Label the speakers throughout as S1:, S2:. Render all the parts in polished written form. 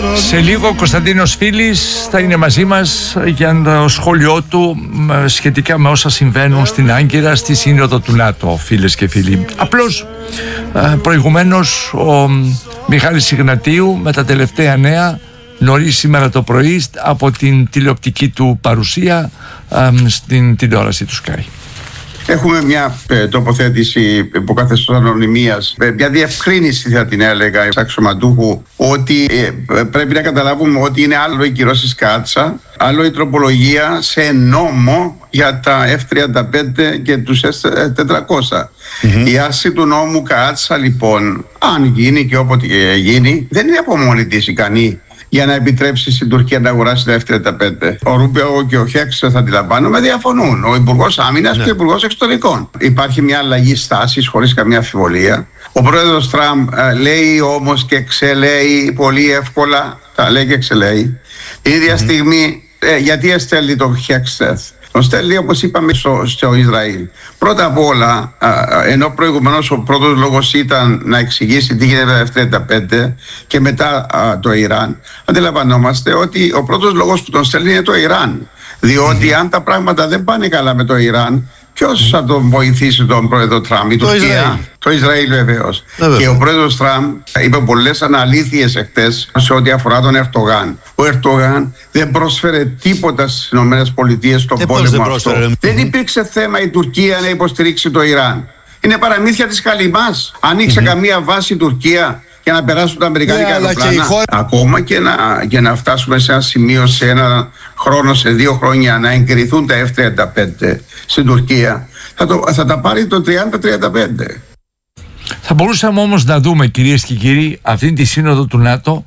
S1: Σε λίγο ο Κωνσταντίνος Φίλης θα είναι μαζί μας για το σχόλιο του σχετικά με όσα συμβαίνουν στην Άγκυρα στη Σύνοδο του ΝΑΤΟ, φίλες και φίλοι. Απλώς προηγουμένως ο Μιχάλης Ιγνατίου με τα τελευταία νέα νωρίς σήμερα το πρωί από την τηλεοπτική του παρουσία στην τηλεόραση του Sky.
S2: Έχουμε μια τοποθέτηση υποκαθεστώς ανωνυμίας, μια διευκρίνηση θα την έλεγα αξιωματούχου, ότι πρέπει να καταλάβουμε ότι είναι άλλο οι κυρώσεις Κάτσα, άλλο η τροπολογία σε νόμο για τα F-35 και τους S-400. Η άρση του νόμου Κάτσα λοιπόν, αν γίνει και όποτε γίνει, δεν είναι από μόνη της ικανή για να επιτρέψει στην Τουρκία να αγοράσει τα F-35. Ο Ρούμπιο και ο Χέξ, θα αντιλαμβάνομαι, διαφωνούν. Ο Υπουργός Άμυνας και ο Υπουργός Εξωτερικών. Υπάρχει μια αλλαγή στάσης χωρίς καμία αμφιβολία. Ο πρόεδρος Τραμπ λέει όμως και ξελέει πολύ εύκολα. Τα λέει και ξελέει. Την ίδια στιγμή, γιατί έστελνει το Χέξ? Τον στέλνει, όπως είπαμε, στο Ισραήλ. Πρώτα απ' όλα, ενώ προηγουμένως ο πρώτος λόγος ήταν να εξηγήσει τι γίνεται με τα F-35 και μετά το Ιράν, αντιλαμβανόμαστε ότι ο πρώτος λόγος που τον στέλνει είναι το Ιράν. Διότι αν τα πράγματα δεν πάνε καλά με το Ιράν, ποιος θα τον βοηθήσει τον πρόεδρο Τραμπ? Η Τουρκία. Το Ισραήλ βεβαίως. Και ο πρόεδρος Τραμπ είπε πολλές αναλήθειες εχθές σε ό,τι αφορά τον Ερντογάν. Ο Ερντογάν δεν πρόσφερε τίποτα στις ΗΠΑ στον πόλεμο αυτό. Δεν υπήρξε θέμα η Τουρκία να υποστηρίξει το Ιράν. Είναι παραμύθια της χαλιμάς. Ανοίξε καμία βάση η Τουρκία για να περάσουν τα αμερικάνικα αεροπλάνα. Ακόμα και να φτάσουμε σε ένα σημείο, σε ένα χρόνο, σε 2 χρόνια, να εγκριθούν τα F-35 στην Τουρκία, θα τα πάρει το 30-35.
S1: Θα μπορούσαμε όμως να δούμε, κυρίες και κύριοι, αυτή τη σύνοδο του ΝΑΤΟ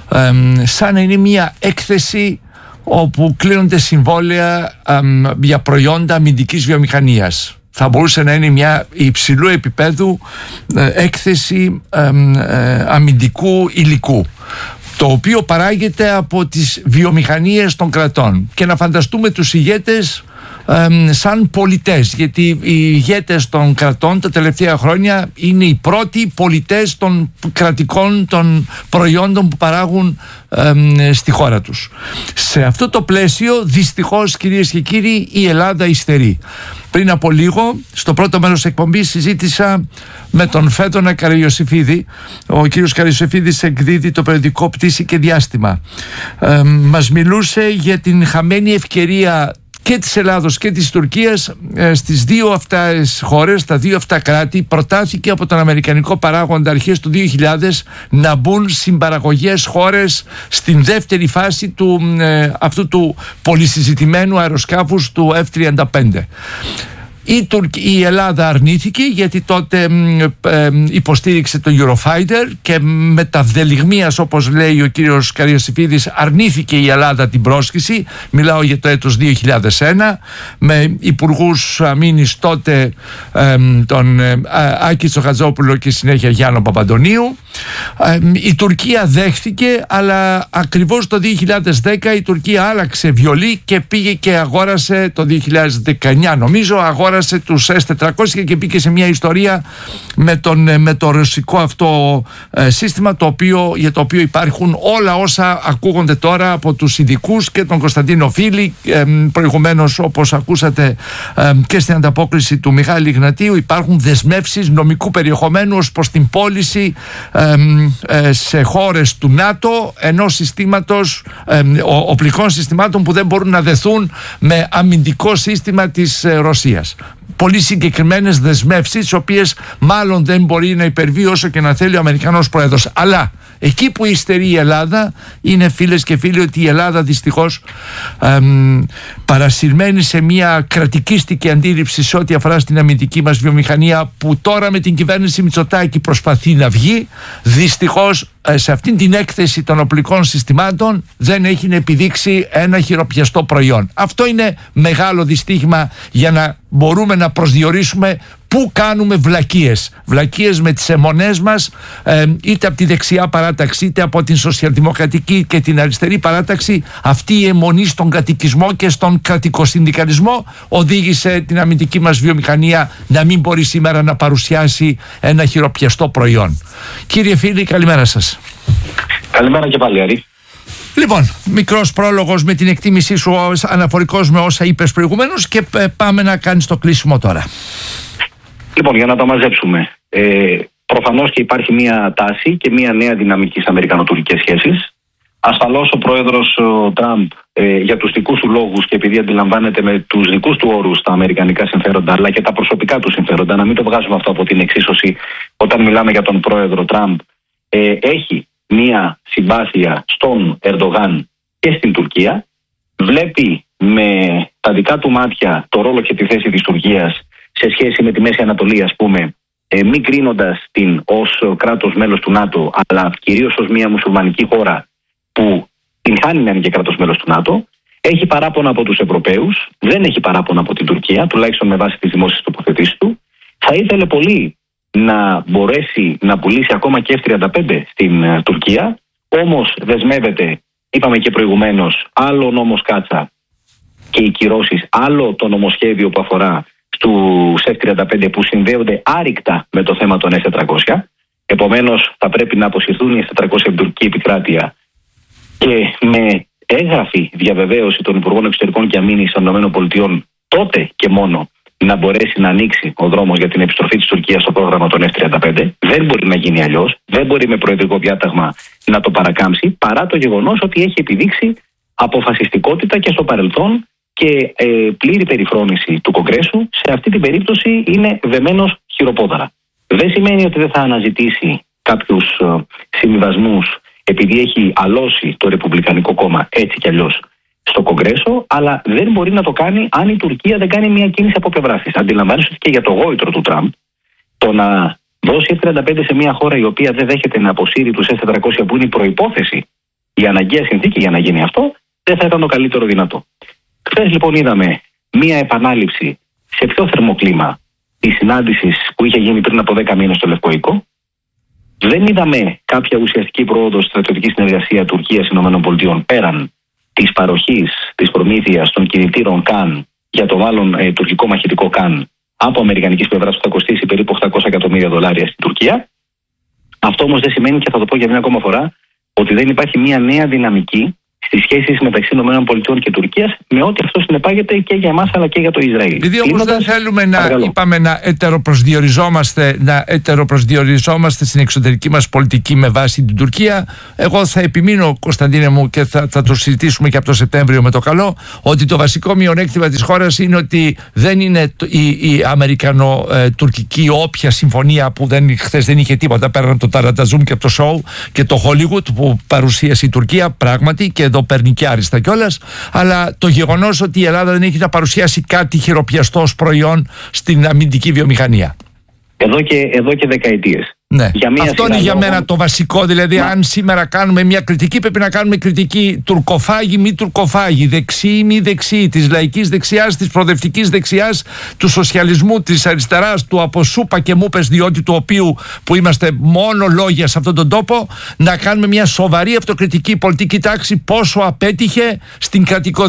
S1: σαν να είναι μια έκθεση όπου κλείνονται συμβόλαια για προϊόντα αμυντικής βιομηχανίας. Θα μπορούσε να είναι μια υψηλού επίπεδου έκθεση αμυντικού υλικού, το οποίο παράγεται από τις βιομηχανίες των κρατών, και να φανταστούμε τους ηγέτες σαν πολιτές, γιατί οι ηγέτες των κρατών τα τελευταία χρόνια είναι οι πρώτοι πολιτές των κρατικών των προϊόντων που παράγουν στη χώρα τους. Σε αυτό το πλαίσιο, δυστυχώς, κυρίες και κύριοι, η Ελλάδα υστερεί. Πριν από λίγο, στο πρώτο μέρος εκπομπής, συζήτησα με τον Φέδωνα Καραϊωσήφιδη. Ο κύριος Καραϊωσήφιδης εκδίδει το περιοδικό Πτήση και Διάστημα. Μας μιλούσε για την χαμένη ευκαιρία και της Ελλάδος και της Τουρκίας. Στις δύο αυτές χώρες, τα δύο αυτά κράτη, προτάθηκε από τον αμερικανικό παράγοντα αρχές του 2000 να μπουν συμπαραγωγές χώρες στην δεύτερη φάση αυτού του πολυσυζητημένου αεροσκάφους του F-35. Η Ελλάδα αρνήθηκε, γιατί τότε υποστήριξε το Eurofighter, και με τα δελιγμίας, όπως λέει ο κύριος Καραϊωσήφιδης, αρνήθηκε η Ελλάδα την πρόσκληση. Μιλάω για το έτος 2001, με υπουργούς αμήνης τότε τον Άκη Τσοχατζόπουλο και συνέχεια Γιάννο Παπαντονίου. Η Τουρκία δέχθηκε, αλλά ακριβώς το 2010 η Τουρκία άλλαξε βιολί και πήγε και αγόρασε, το 2019 νομίζω, αγόρασε τους S-400 και πήγε σε μια ιστορία με το ρωσικό αυτό σύστημα, για το οποίο υπάρχουν όλα όσα ακούγονται τώρα από τους ειδικούς και τον Κωνσταντίνο Φίλη. Προηγουμένως, όπως ακούσατε και στην ανταπόκριση του Μιχάλη Ιγνατίου, υπάρχουν δεσμεύσεις νομικού περιεχομένου ως προς την πώληση σε χώρες του ΝΑΤΟ ενός συστήματος, οπλικών συστημάτων που δεν μπορούν να δεθούν με αμυντικό σύστημα της Ρωσίας. Πολύ συγκεκριμένες δεσμεύσεις, τις οποίες μάλλον δεν μπορεί να υπερβεί όσο και να θέλει ο Αμερικανός πρόεδρος. Αλλά εκεί που υστερεί η Ελλάδα είναι, φίλες και φίλοι, ότι η Ελλάδα δυστυχώς παρασυρμένη σε μια κρατικίστικη αντίληψη σε ό,τι αφορά στην αμυντική μας βιομηχανία, που τώρα με την κυβέρνηση Μητσοτάκη προσπαθεί να βγει, δυστυχώς σε αυτήν την έκθεση των οπλικών συστημάτων δεν έχει να επιδείξει ένα χειροπιαστό προϊόν. Αυτό είναι μεγάλο δυστύχημα για να μπορούμε να προσδιορίσουμε πού κάνουμε βλακίες. Βλακίες με τις αιμονές μας, είτε από τη δεξιά παράταξη είτε από την σοσιαλδημοκρατική και την αριστερή παράταξη. Αυτή η αιμονή στον κατοικισμό και στον κρατικοσυνδικαλισμό οδήγησε την αμυντική μας βιομηχανία να μην μπορεί σήμερα να παρουσιάσει ένα χειροπιαστό προϊόν. Κύριε Φίλη, καλημέρα σας.
S3: Καλημέρα και πάλι, Άρη.
S1: Λοιπόν, μικρός πρόλογος με την εκτίμησή σου αναφορικός με όσα είπες προηγουμένως και πάμε να κάνεις το κλείσιμο τώρα.
S3: Λοιπόν, για να τα μαζέψουμε. Προφανώς και υπάρχει μια τάση και μια νέα δυναμική στις αμερικανοτουρκικές σχέσεις. Ασφαλώς ο πρόεδρος Τραμπ για τους δικούς του λόγους και επειδή αντιλαμβάνεται με τους δικούς του όρους τα αμερικανικά συμφέροντα αλλά και τα προσωπικά του συμφέροντα, να μην το βγάζουμε αυτό από την εξίσωση όταν μιλάμε για τον πρόεδρο Τραμπ, έχει μια συμπάθεια στον Ερντογάν και στην Τουρκία, βλέπει με τα δικά του μάτια το ρόλο και τη θέση της Τουρκίας σε σχέση με τη Μέση Ανατολή, ας πούμε, μη κρίνοντας την ως κράτος μέλος του ΝΑΤΟ, αλλά κυρίως ως μια μουσουλμανική χώρα που την χάνει να είναι και κράτος μέλος του ΝΑΤΟ. Έχει παράπονα από τους Ευρωπαίους, δεν έχει παράπονα από την Τουρκία, τουλάχιστον με βάση τις δημόσιες τοποθετήσεις του. Θα ήθελε πολύ να μπορέσει να πουλήσει ακόμα και F-35 στην Τουρκία, όμως δεσμεύεται, είπαμε και προηγουμένως, άλλο ο νόμος Κάτσα και οι κυρώσεις, άλλο το νομοσχέδιο που αφορά στους F-35 που συνδέονται άρρηκτα με το θέμα των S-400. Επομένως θα πρέπει να αποσυρθούν οι S-400 από την τουρκική επικράτεια και με έγγραφη διαβεβαίωση των Υπουργών Εξωτερικών και Αμήνης των ΗΠΑ τότε και μόνο να μπορέσει να ανοίξει ο δρόμος για την επιστροφή της Τουρκίας στο πρόγραμμα των F-35. Δεν μπορεί να γίνει αλλιώς, δεν μπορεί με προεδρικό διάταγμα να το παρακάμψει, παρά το γεγονός ότι έχει επιδείξει αποφασιστικότητα και στο παρελθόν και πλήρη περιφρόνηση του Κογκρέσου. Σε αυτή την περίπτωση είναι δεμένος χειροπόδαρα. Δεν σημαίνει ότι δεν θα αναζητήσει κάποιους συμβιβασμούς επειδή έχει αλώσει το Ρεπουμπλικανικό κόμμα έτσι κι αλλιώς στο Κογκρέσο, αλλά δεν μπορεί να το κάνει αν η Τουρκία δεν κάνει μια κίνηση από πλευράς της. Αντιλαμβάνεσαι ότι και για το γόητρο του Τραμπ, το να δώσει F-35 σε μια χώρα η οποία δεν δέχεται να αποσύρει τους S-400 που είναι η προϋπόθεση, η αναγκαία συνθήκη για να γίνει αυτό, δεν θα ήταν το καλύτερο δυνατό. Χθες λοιπόν είδαμε μια επανάληψη σε πιο θερμό κλίμα της συνάντησης που είχε γίνει πριν από 10 μήνες στο Λευκό Οίκο. Δεν είδαμε κάποια ουσιαστική πρόοδο στη στρατιωτική συνεργασία Τουρκίας-ΗΠΑ πέραν της παροχής, της προμήθειας των κινητήρων ΚΑΝ για το μάλλον τουρκικό μαχητικό ΚΑΝ από αμερικανικής πλευράς που θα κοστίσει περίπου $800 εκατομμύρια στην Τουρκία. Αυτό όμως δεν σημαίνει, και θα το πω για μια ακόμα φορά, ότι δεν υπάρχει μια νέα δυναμική στις σχέσεις μεταξύ ΗΠΑ και Τουρκίας, με ό,τι αυτό συνεπάγεται και για εμάς αλλά και για το Ισραήλ.
S1: Επειδή όμως δεν θέλουμε να ετεροπροσδιοριζόμαστε στην εξωτερική μας πολιτική με βάση την Τουρκία, εγώ θα επιμείνω, Κωνσταντίνε μου, και θα το συζητήσουμε και από το Σεπτέμβριο με το καλό, ότι το βασικό μειονέκτημα της χώρας είναι ότι δεν είναι η αμερικανο-τουρκική όποια συμφωνία που χθες δεν είχε τίποτα πέραν από το Ταραταζούμ και από το Σόου και το Χόλιγουτ που παρουσίασε η Τουρκία, πράγματι, και εδώ παίρνει και άριστα κιόλας, αλλά το γεγονός ότι η Ελλάδα δεν έχει να παρουσιάσει κάτι χειροπιαστό ως προϊόν στην αμυντική βιομηχανία.
S3: Εδώ και δεκαετίες.
S1: Ναι. Αυτό είναι για μένα το βασικό. Δηλαδή, αν σήμερα κάνουμε μια κριτική, πρέπει να κάνουμε κριτική τουρκοφάγη, μη τουρκοφάγη, δεξί, μη δεξί, της λαϊκής δεξιάς, της προοδευτικής δεξιάς, του σοσιαλισμού, της αριστεράς, του από σούπα και μούπες, διότι του οποίου που είμαστε μόνο λόγια σε αυτόν τον τόπο, να κάνουμε μια σοβαρή αυτοκριτική πολιτική τάξη πόσο απέτυχε στην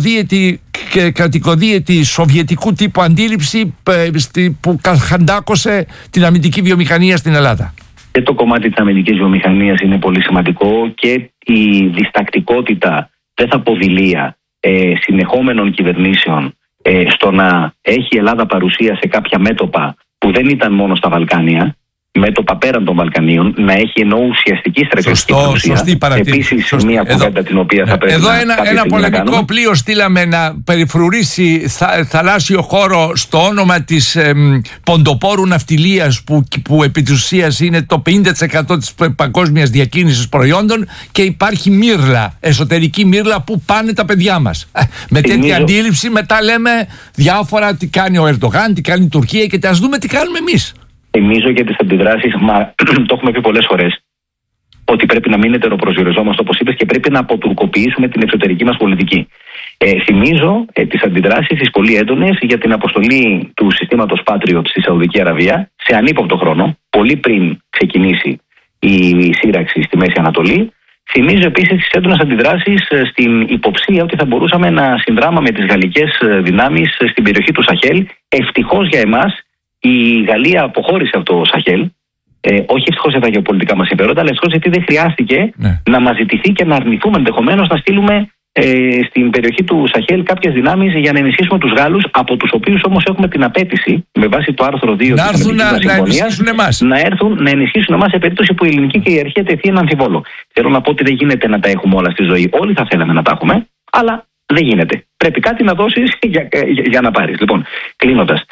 S1: κρατικοδίαιτη σοβιετικού τύπου αντίληψη που χαντάκωσε την αμυντική βιομηχανία στην Ελλάδα.
S3: Και το κομμάτι της αμυντικής βιομηχανίας είναι πολύ σημαντικό και η διστακτικότητα δεν θα αποδηλεία συνεχόμενων κυβερνήσεων στο να έχει η Ελλάδα παρουσία σε κάποια μέτωπα που δεν ήταν μόνο στα Βαλκάνια, μέτωπα πέραν των Βαλκανίων, να έχει ενώ ουσιαστική στρατιωτική παρουσία. Επίσης μια κουβέντα την οποία θα πρέπει
S1: ένα πολεμικό πλοίο στείλαμε να περιφρουρήσει θαλάσσιο χώρο στο όνομα της ποντοπόρου ναυτιλίας που επί της ουσίας είναι το 50% της παγκόσμιας διακίνησης προϊόντων, και υπάρχει μύρλα, εσωτερική μύρλα που πάνε τα παιδιά μας. Με τέτοια αντίληψη μετά λέμε διάφορα, τι κάνει ο Ερντογάν, τι κάνει η Τουρκία, και ας δούμε τι κάνουμε εμείς.
S3: Θυμίζω για τις αντιδράσεις, το έχουμε πει πολλές φορές, ότι πρέπει να μην ετεροπροσδιοριζόμαστε, όπως είπες, και πρέπει να αποτουρκοποιήσουμε την εξωτερική μας πολιτική. Θυμίζω τις αντιδράσεις τις πολύ έντονες για την αποστολή του συστήματος Patriot στη Σαουδική Αραβία σε ανύποπτο χρόνο, πολύ πριν ξεκινήσει η σύραξη στη Μέση Ανατολή. Θυμίζω επίσης τις έντονες αντιδράσεις στην υποψία ότι θα μπορούσαμε να συνδράμαμε τις γαλλικές δυνάμεις στην περιοχή του Σαχέλ. Ευτυχώς για εμάς, η Γαλλία αποχώρησε από το Σαχέλ Όχι ευτυχώς για τα γεωπολιτικά μας συμφέροντα, αλλά ευτυχώς γιατί δεν χρειάστηκε να μας ζητηθεί και να αρνηθούμε ενδεχομένως να στείλουμε στην περιοχή του Σαχέλ κάποιες δυνάμεις για να ενισχύσουμε τους Γάλλους, από τους οποίους όμως έχουμε την απέτηση, με βάση το άρθρο 2 της
S1: ενισχύσουν εμάς.
S3: να έρθουν να ενισχύσουν εμάς σε περίπτωση που η ελληνική κυριαρχία τεθεί ένα αμφιβόλο. Θέλω να πω ότι δεν γίνεται να τα έχουμε όλα στη ζωή. Όλοι θα θέλαμε να τα έχουμε, αλλά δεν γίνεται. Πρέπει κάτι να δώσεις για να πάρεις. Λοιπόν, κλείνοντας,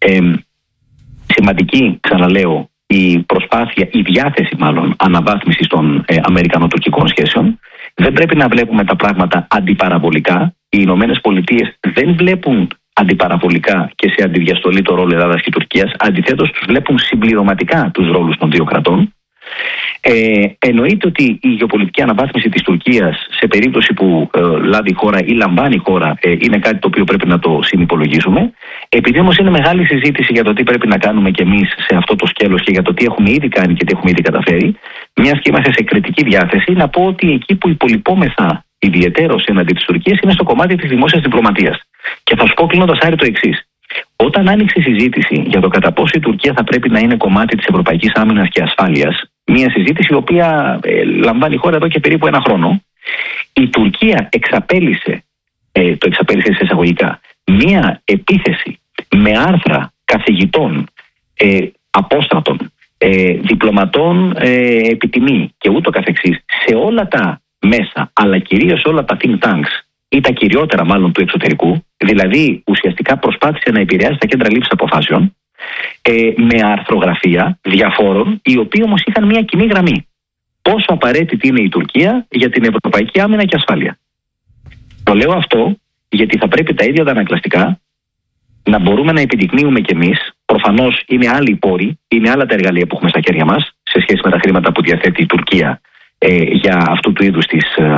S3: σημαντική, ξαναλέω, η προσπάθεια, η διάθεση μάλλον αναβάθμισης των αμερικανοτουρκικών σχέσεων. Δεν πρέπει να βλέπουμε τα πράγματα αντιπαραβολικά. Οι Ηνωμένες Πολιτείες δεν βλέπουν αντιπαραβολικά και σε αντιδιαστολή το ρόλο Ελλάδας και Τουρκίας. Αντιθέτως, τους βλέπουν συμπληρωματικά τους ρόλους των δύο κρατών. Εννοείται ότι η γεωπολιτική αναβάθμιση της Τουρκίας σε περίπτωση που λάβει η χώρα ή λαμβάνει η χώρα είναι κάτι το οποίο πρέπει να το συνυπολογίσουμε. Επειδή όμως είναι μεγάλη συζήτηση για το τι πρέπει να κάνουμε κι εμείς σε αυτό το σκέλος και για το τι έχουμε ήδη κάνει και τι έχουμε ήδη καταφέρει, μιας και είμαστε σε κριτική διάθεση, να πω ότι εκεί που υπολοιπόμεθα ιδιαιτέρως έναντι της Τουρκίας είναι στο κομμάτι της δημόσιας διπλωματίας. Και θα σου πω κλείνοντας, Άρη, το εξής. Όταν άνοιξε η συζήτηση για το κατά πόσο η Τουρκία θα πρέπει να είναι κομμάτι της ευρωπαϊκής άμυνας και ασφάλειας, μια συζήτηση η οποία λαμβάνει η χώρα εδώ και περίπου ένα χρόνο, η Τουρκία εξαπέλυσε σε εισαγωγικά μια επίθεση με άρθρα καθηγητών, απόστρατων, διπλωματών επιτιμή και ούτω καθεξής σε όλα τα μέσα, αλλά κυρίως σε όλα τα think tanks ή τα κυριότερα μάλλον του εξωτερικού, δηλαδή ουσιαστικά προσπάθησε να επηρεάσει τα κέντρα λήψης αποφάσεων με αρθρογραφία διαφόρων, οι οποίοι όμως είχαν μια κοινή γραμμή. Πόσο απαραίτητη είναι η Τουρκία για την ευρωπαϊκή άμυνα και ασφάλεια. Το λέω αυτό γιατί θα πρέπει τα ίδια τα ανακλαστικά να μπορούμε να επιδεικνύουμε κι εμείς. Προφανώς είναι άλλοι οι πόροι, είναι άλλα τα εργαλεία που έχουμε στα χέρια μας σε σχέση με τα χρήματα που διαθέτει η Τουρκία για αυτού του είδους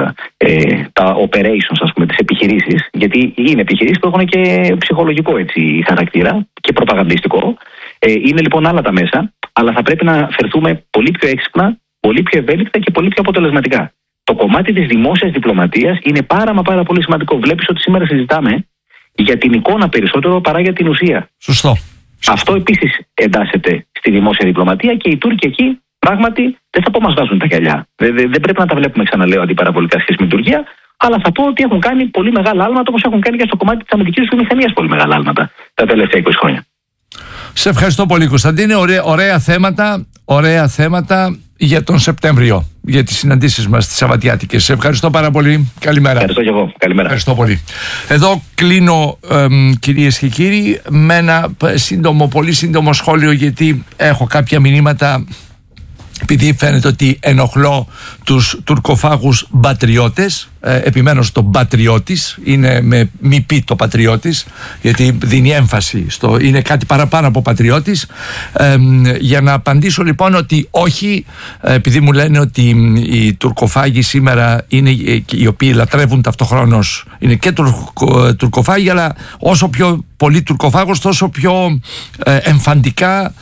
S3: τα operations, ας πούμε, τις επιχειρήσεις, γιατί είναι επιχειρήσεις που έχουν και ψυχολογικό χαρακτήρα και προπαγανδιστικό. Είναι λοιπόν άλλα τα μέσα, αλλά θα πρέπει να φερθούμε πολύ πιο έξυπνα, πολύ πιο ευέλικτα και πολύ πιο αποτελεσματικά. Το κομμάτι της δημόσιας διπλωματίας είναι πάρα πολύ σημαντικό. Βλέπεις ότι σήμερα συζητάμε για την εικόνα περισσότερο παρά για την ουσία.
S1: Σωστό.
S3: Αυτό επίσης εντάσσεται στη δημόσια διπλωματία και οι Τούρκοι εκεί πράγματι δεν θα πω μας βάζουν τα γυαλιά. Δεν πρέπει να τα βλέπουμε, ξαναλέω, αντιπαραβολικά σχέση με την Τουρκία, αλλά θα πω ότι έχουν κάνει πολύ μεγάλα άλματα, όπως έχουν κάνει και στο κομμάτι της αμυντικής βιομηχανίας πολύ μεγάλα άλματα τα τελευταία 20 χρόνια.
S1: Σε ευχαριστώ πολύ, Κωνσταντίνε. Ωραία θέματα για τον Σεπτέμβριο, για τις συναντήσεις μας τις Σαββατιάτικες. Σε ευχαριστώ πάρα πολύ. Καλημέρα.
S3: Ευχαριστώ και εγώ. Καλημέρα.
S1: Ευχαριστώ πολύ. Εδώ κλείνω, κυρίες και κύριοι, με ένα πολύ σύντομο σχόλιο, γιατί έχω κάποια μηνύματα, επειδή φαίνεται ότι ενοχλώ τους τουρκοφάγους πατριώτες. Επιμένω στο πατριώτης, είναι με μη πει το πατριώτης, γιατί δίνει έμφαση είναι κάτι παραπάνω από πατριώτης. Για να απαντήσω λοιπόν ότι όχι, επειδή μου λένε ότι οι τουρκοφάγοι σήμερα είναι, οι οποίοι λατρεύουν ταυτοχρόνως, είναι και τουρκοφάγοι, αλλά όσο πιο πολύ τουρκοφάγος, τόσο πιο εμφαντικά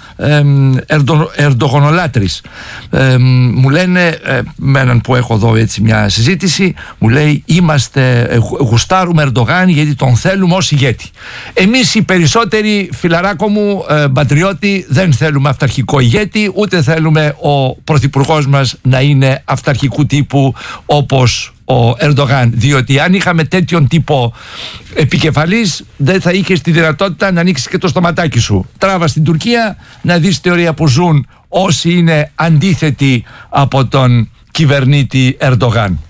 S1: ερντογονολάτρης. Μου λένε, με έναν που έχω εδώ έτσι μια συζήτηση, μου λέει, γουστάρουμε Ερντογάν γιατί τον θέλουμε ως ηγέτη. Εμείς οι περισσότεροι, φιλαράκο μου, πατριώτη, δεν θέλουμε αυταρχικό ηγέτη, ούτε θέλουμε ο πρωθυπουργός μας να είναι αυταρχικού τύπου όπως ο Ερντογάν, διότι αν είχαμε τέτοιον τύπο επικεφαλής, δεν θα είχες τη δυνατότητα να ανοίξεις και το στοματάκι σου. Τράβα στην Τουρκία να δεις θεωρία που ζουν όσοι είναι αντίθετοι από τον κυβερνήτη Ερντογάν.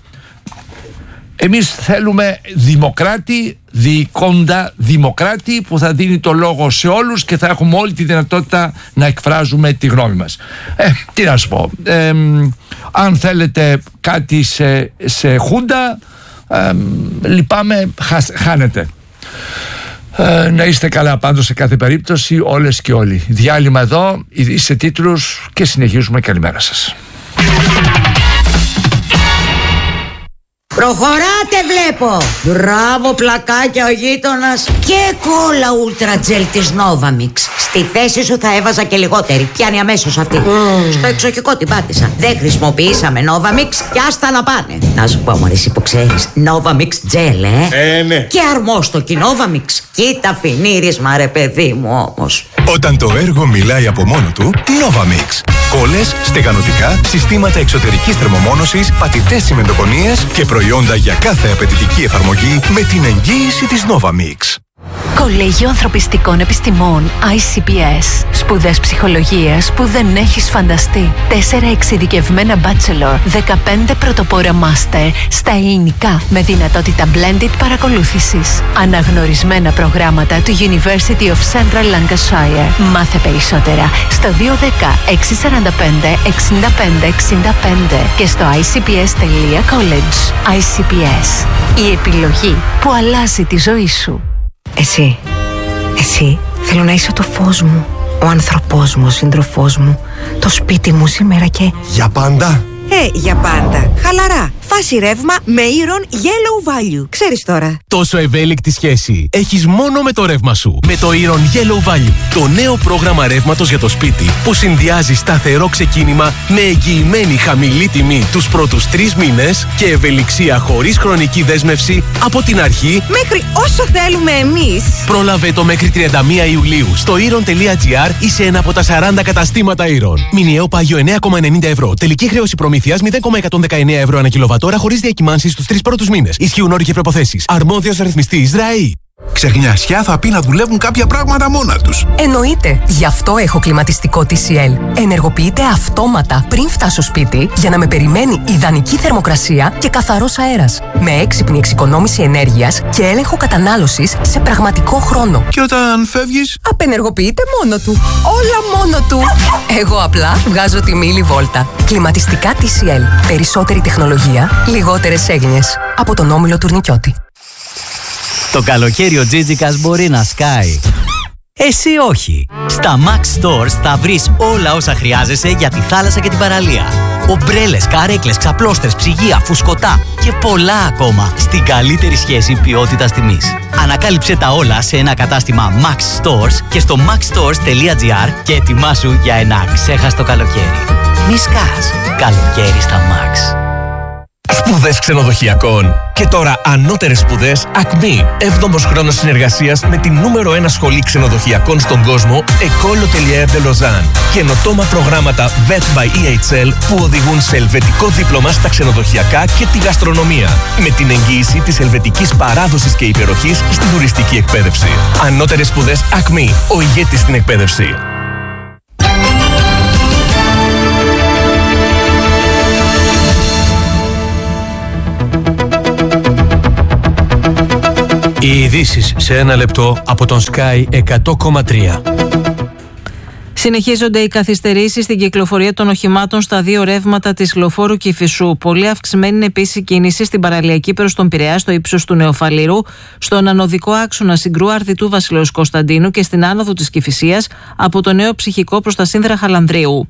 S1: Εμείς θέλουμε δημοκράτη, διοικώντα δημοκράτη, που θα δίνει το λόγο σε όλους και θα έχουμε όλη τη δυνατότητα να εκφράζουμε τη γνώμη μας. Τι να σου πω, αν θέλετε κάτι σε χούντα, λυπάμαι, χάνετε. Να είστε καλά πάντως σε κάθε περίπτωση, όλες και όλοι. Διάλειμμα εδώ, σε τίτλους, και συνεχίζουμε. Καλημέρα σας.
S4: Προχωράτε βλέπω. Μπράβο πλακάκια ο γείτονας. Και κόλλα Ultra Gel της Novamix. Στη θέση σου θα έβαζα και λιγότερη. Πιάνει αμέσως αυτή. Στο εξοχικό την πάτησα. Δεν χρησιμοποιήσαμε Novamix και άστα να πάνε. Να σου πω μωρή, εσύ που ξέρεις, Novamix Gel,
S5: ναι.
S4: Και αρμόστοκι Novamix. Κοίτα φινίρισμα ρε παιδί μου όμως.
S5: Όταν το έργο μιλάει από μόνο του, Novamix. Κόλλες, στεγανοτικά, συστήματα εξωτερικής θερμομόνωσης, πατητές τσιμεντοκονίες και προϊόντα για κάθε απαιτητική εφαρμογή με την εγγύηση της Novamix.
S6: Κολέγιο Ανθρωπιστικών Επιστημών ICPS. Σπουδές ψυχολογίας που δεν έχεις φανταστεί. 4 εξειδικευμένα bachelor, 15 πρωτοπόρα master στα ελληνικά με δυνατότητα blended παρακολούθησης. Αναγνωρισμένα προγράμματα του University of Central Lancashire. Μάθε περισσότερα στο 210 645 65 65 και στο icps.college. ICPS. Η επιλογή που αλλάζει τη ζωή σου.
S7: Εσύ θέλω να είσαι το φως μου, ο άνθρωπός μου, ο σύντροφός μου, το σπίτι μου σήμερα και...
S8: Για πάντα?
S7: Για πάντα. Χαλαρά. Φάση ρεύμα με Iron Yellow Value. Ξέρεις τώρα.
S9: Τόσο ευέλικτη σχέση έχεις μόνο με το ρεύμα σου. Με το Iron Yellow Value. Το νέο πρόγραμμα ρεύματος για το σπίτι που συνδυάζει σταθερό ξεκίνημα με εγγυημένη χαμηλή τιμή τους πρώτους 3 μήνες και ευελιξία χωρίς χρονική δέσμευση από την αρχή
S7: μέχρι όσο θέλουμε εμείς.
S9: Πρόλαβε το μέχρι 31 Ιουλίου στο iron.gr ή σε ένα από τα 40 καταστήματα Iron. Μηνιαίο πάγιο 9,90 ευρώ. Τελική χρέωση προμήθειας 0,119 ευρώ ανά κιλοβατόρα χωρίς διακυμάνσεις στους 3 πρώτους μήνες. Ισχύουν όροι και προϋποθέσεις. Αρμόδιος ρυθμιστής ΡΑΗ.
S8: Ξεχνιασιά θα πει να δουλεύουν κάποια πράγματα μόνα τους.
S10: Εννοείται. Γι' αυτό έχω κλιματιστικό TCL. Ενεργοποιείται αυτόματα πριν φτάσω σπίτι για να με περιμένει ιδανική θερμοκρασία και καθαρός αέρας. Με έξυπνη εξοικονόμηση ενέργειας και έλεγχο κατανάλωσης σε πραγματικό χρόνο.
S8: Και όταν φεύγεις,
S10: απενεργοποιείται μόνο του. Όλα μόνο του. Εγώ απλά βγάζω τη μίλη βόλτα. Κλιματιστικά TCL. Περισσότερη τεχνολογία, λιγότερες έγνοιες. Από τον Όμιλο Τουρνικιώτη.
S11: Το καλοκαίρι ο Τζίτζικας μπορεί να σκάει. Εσύ όχι. Στα Max Stores θα βρεις όλα όσα χρειάζεσαι για τη θάλασσα και την παραλία. Ομπρέλες, καρέκλες, ξαπλώστρες, ψυγεία, φουσκωτά και πολλά ακόμα στην καλύτερη σχέση ποιότητας τιμής. Ανακάλυψε τα όλα σε ένα κατάστημα Max Stores και στο maxstores.gr και ετοιμάσου για ένα ξέχαστο καλοκαίρι. Μη σκάς. Καλοκαίρι στα Max.
S9: Σπουδές ξενοδοχειακών. Και τώρα ανώτερες σπουδές Acme. 7ος χρόνος συνεργασίας με την νούμερο 1 σχολή ξενοδοχειακών στον κόσμο, École Hôtelière de Lausanne. Καινοτόμα προγράμματα VET by EHL που οδηγούν σε ελβετικό δίπλωμα στα ξενοδοχειακά και τη γαστρονομία. Με την εγγύηση της ελβετικής παράδοσης και υπεροχής στην τουριστική εκπαίδευση. Ανώτερες σπουδές Acme. Ο ηγέτης στην εκπαίδευση. Οι ειδήσεις σε ένα λεπτό από τον Sky 100,3.
S12: Συνεχίζονται οι καθυστερήσεις στην κυκλοφορία των οχημάτων στα 2 ρεύματα της Λεωφόρου Κηφισού. Πολύ αυξημένη είναι επίσης η κίνηση στην παραλιακή προς τον Πειραιά στο ύψος του Νεοφαλήρου, στον ανωδικό άξονα Συγκρού Αρδιτού Βασιλέως Κωνσταντίνου και στην άνοδο της Κηφισίας από το Νέο Ψυχικό προς τα Σύνδρα Χαλανδρίου.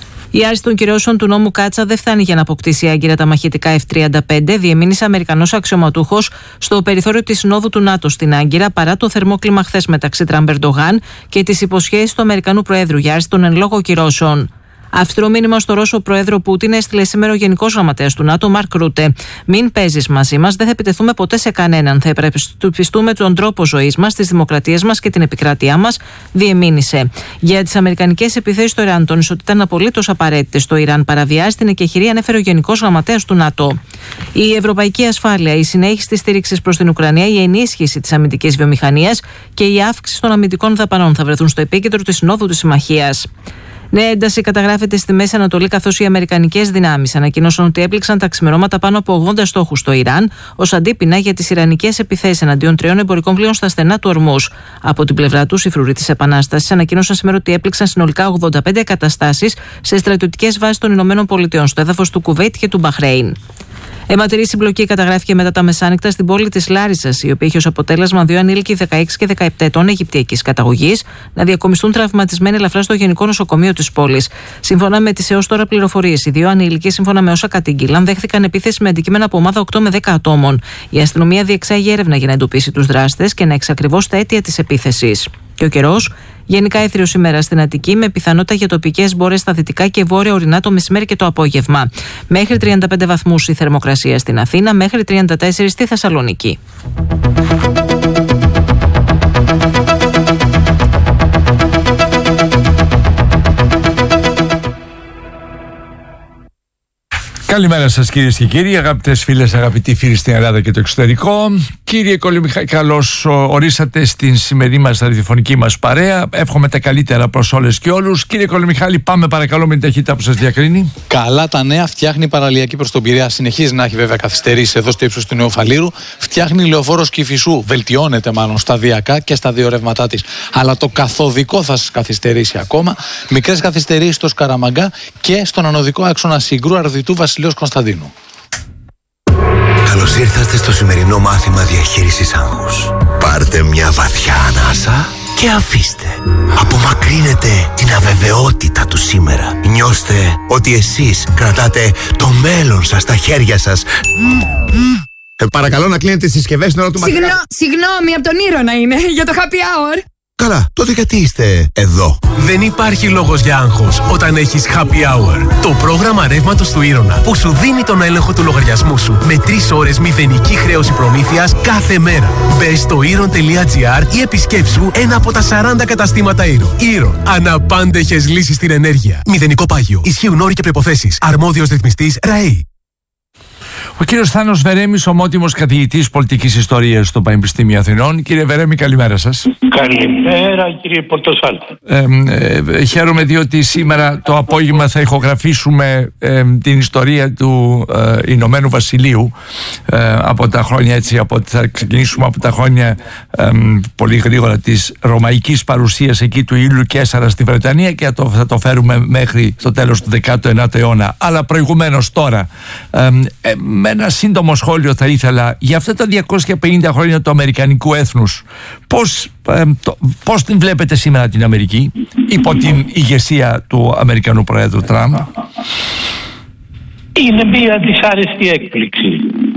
S12: Η άρση των κυρώσεων του νόμου Κάτσα δεν φτάνει για να αποκτήσει άγκυρα τα μαχητικά F-35, διεμήνυσε Αμερικανός αξιωματούχος στο περιθώριο της Συνόδου του ΝΑΤΟ στην Άγκυρα, παρά το θερμό κλίμα χθες μεταξύ Τραμπ Ερντογάν και τις υποσχέσεις του Αμερικανού Προέδρου για άρση των εν λόγω κυρώσεων. Αυστηρό μήνυμα στο Ρώσο Πρόεδρο Πούτιν έστειλε σήμερα ο Γενικός Γραμματέας του ΝΑΤΟ, Μαρκ Ρούτε. Μην παίζεις μαζί μας, δεν θα επιτεθούμε ποτέ σε κανέναν. Θα υπερασπιστούμε τον τρόπο ζωής μας, τις δημοκρατίες μας και την επικράτειά μας, διεμήνυσε. Για τις αμερικανικές επιθέσεις στο Ιράν, τόνισε ότι ήταν απολύτως απαραίτητες. Το Ιράν παραβιάζει την εκεχηρία, ανέφερε ο Γενικός Γραμματέας του ΝΑΤΟ. Η ευρωπαϊκή ασφάλεια, η συνέχιση της στήριξης προς την Ουκρανία, η ενίσχυση της αμυντικής βιομηχανίας και η αύξηση των αμυντικών δαπανών θα βρεθούν στο επίκεντρο της Συνόδου της Συμμαχίας. Νέα ένταση καταγράφεται στη Μέση Ανατολή, καθώς οι αμερικανικές δυνάμεις ανακοίνωσαν ότι έπληξαν τα ξημερώματα πάνω από 80 στόχους στο Ιράν ως αντίπεινα για τις ιρανικές επιθέσεις εναντίον 3 εμπορικών πλοίων στα στενά του Ορμούς. Από την πλευρά τους, οι φρουροί της Επανάστασης ανακοίνωσαν σήμερα ότι έπληξαν συνολικά 85 εγκαταστάσεις σε στρατιωτικές βάσεις των Ηνωμένων Πολιτειών στο έδαφος του Κουβέιτ και του Μπαχρέιν. Αιματηρή συμπλοκή καταγράφηκε μετά τα μεσάνυχτα στην πόλη της Λάρισας, η οποία είχε ως αποτέλεσμα 2 ανήλικοι 16 και 17 ετών Αιγυπτιακής καταγωγής να διακομιστούν τραυματισμένοι ελαφρά στο Γενικό Νοσοκομείο της πόλης. Σύμφωνα με τις έως τώρα πληροφορίες, οι 2 ανήλικοι, σύμφωνα με όσα κατήγγειλαν, δέχθηκαν επίθεση με αντικείμενα από ομάδα 8 με 10 ατόμων. Η αστυνομία διεξάγει έρευνα για να εντοπίσει τους δράστες και να εξακριβώσει τα αίτια της επίθεσης. Και ο καιρός. Γενικά έθριος ημέρα στην Αττική, με πιθανότητα για τοπικές μπόρες στα δυτικά και βόρεια ορεινά το μεσημέρι και το απόγευμα. Μέχρι 35 βαθμούς η θερμοκρασία στην Αθήνα, μέχρι 34 στη Θεσσαλονίκη.
S1: Καλημέρα σας κυρίες και κύριοι, αγαπητές φίλες, αγαπητοί φίλοι στην Ελλάδα και το εξωτερικό. Κύριε Κολυμιχάλη, καλώς ορίσατε στην σημερινή μας ραδιοφωνική μας παρέα. Εύχομαι τα καλύτερα προς όλες και όλους. Κύριε Κολυμιχάλη, πάμε παρακαλώ με την ταχύτητα που σας διακρίνει.
S13: Καλά τα νέα, φτιάχνει η παραλιακή προς τον Πειραιά. Συνεχίζει να έχει βέβαια καθυστερήσει εδώ στο ύψος του Νεοφαλήρου. Φτιάχνει λεωφόρος Κηφισού. Βελτιώνεται μάλλον σταδιακά και στα δύο ρεύματά της. Αλλά το καθοδικό θα σας καθυστερήσει ακόμα. Μικρές καθυστερήσεις στο Σκαραμαγκά και στον ανωδικό άξονα Συγκρού Αρδιτού Βασιλέως Κωνσταντίνου.
S14: Καλώς ήρθατε στο σημερινό μάθημα διαχείρισης άγχους. Πάρτε μια βαθιά ανάσα και αφήστε. Απομακρύνετε την αβεβαιότητα του σήμερα. Νιώστε ότι εσείς κρατάτε το μέλλον σας στα χέρια σας.
S15: Παρακαλώ να κλείνετε τις συσκευές στην ώρα του μαθήματος.
S16: Συγγνώμη, από τον Ήρωνα είναι, για το happy hour.
S14: Καλά, τότε γιατί είστε εδώ?
S9: Δεν υπάρχει λόγος για άγχος όταν έχεις Happy Hour. Το πρόγραμμα ρεύματος του Ήρωνα που σου δίνει τον έλεγχο του λογαριασμού σου με 3 ώρες μηδενική χρέωση προμήθειας κάθε μέρα. Μπες στο Iron.gr ή επισκέψου ένα από τα 40 καταστήματα Iron. Iron. Αναπάντεχες λύσεις στην ενέργεια. Μηδενικό πάγιο. Ισχύουν όροι και προϋποθέσεις. Αρμόδιος ρυθμιστής ΡΑΕΗ.
S1: Ο κύριος Θάνος Βερέμης, ομότιμος καθηγητής πολιτικής ιστορίας στο Πανεπιστήμιο Αθηνών. Κύριε Βερέμη, καλημέρα σας.
S17: Καλημέρα κύριε Πορτοσάλτη.
S1: Χαίρομαι διότι σήμερα το απόγευμα θα ηχογραφήσουμε την ιστορία του Ηνωμένου Βασιλείου από τα χρόνια θα ξεκινήσουμε από τα χρόνια πολύ γρήγορα της ρωμαϊκής παρουσίας εκεί του Ήλιου Καίσαρα στη Βρετανία και θα το φέρουμε μέχρι το τέλος του 19ου αιώνα. Αλλά προηγουμένως τώρα με ένα σύντομο σχόλιο θα ήθελα για αυτά τα 250 χρόνια του αμερικανικού έθνους. Πώς την βλέπετε σήμερα την Αμερική υπό την ηγεσία του Αμερικανού Προέδρου Τραμπ?
S17: Είναι μια δυσάρεστη έκπληξη.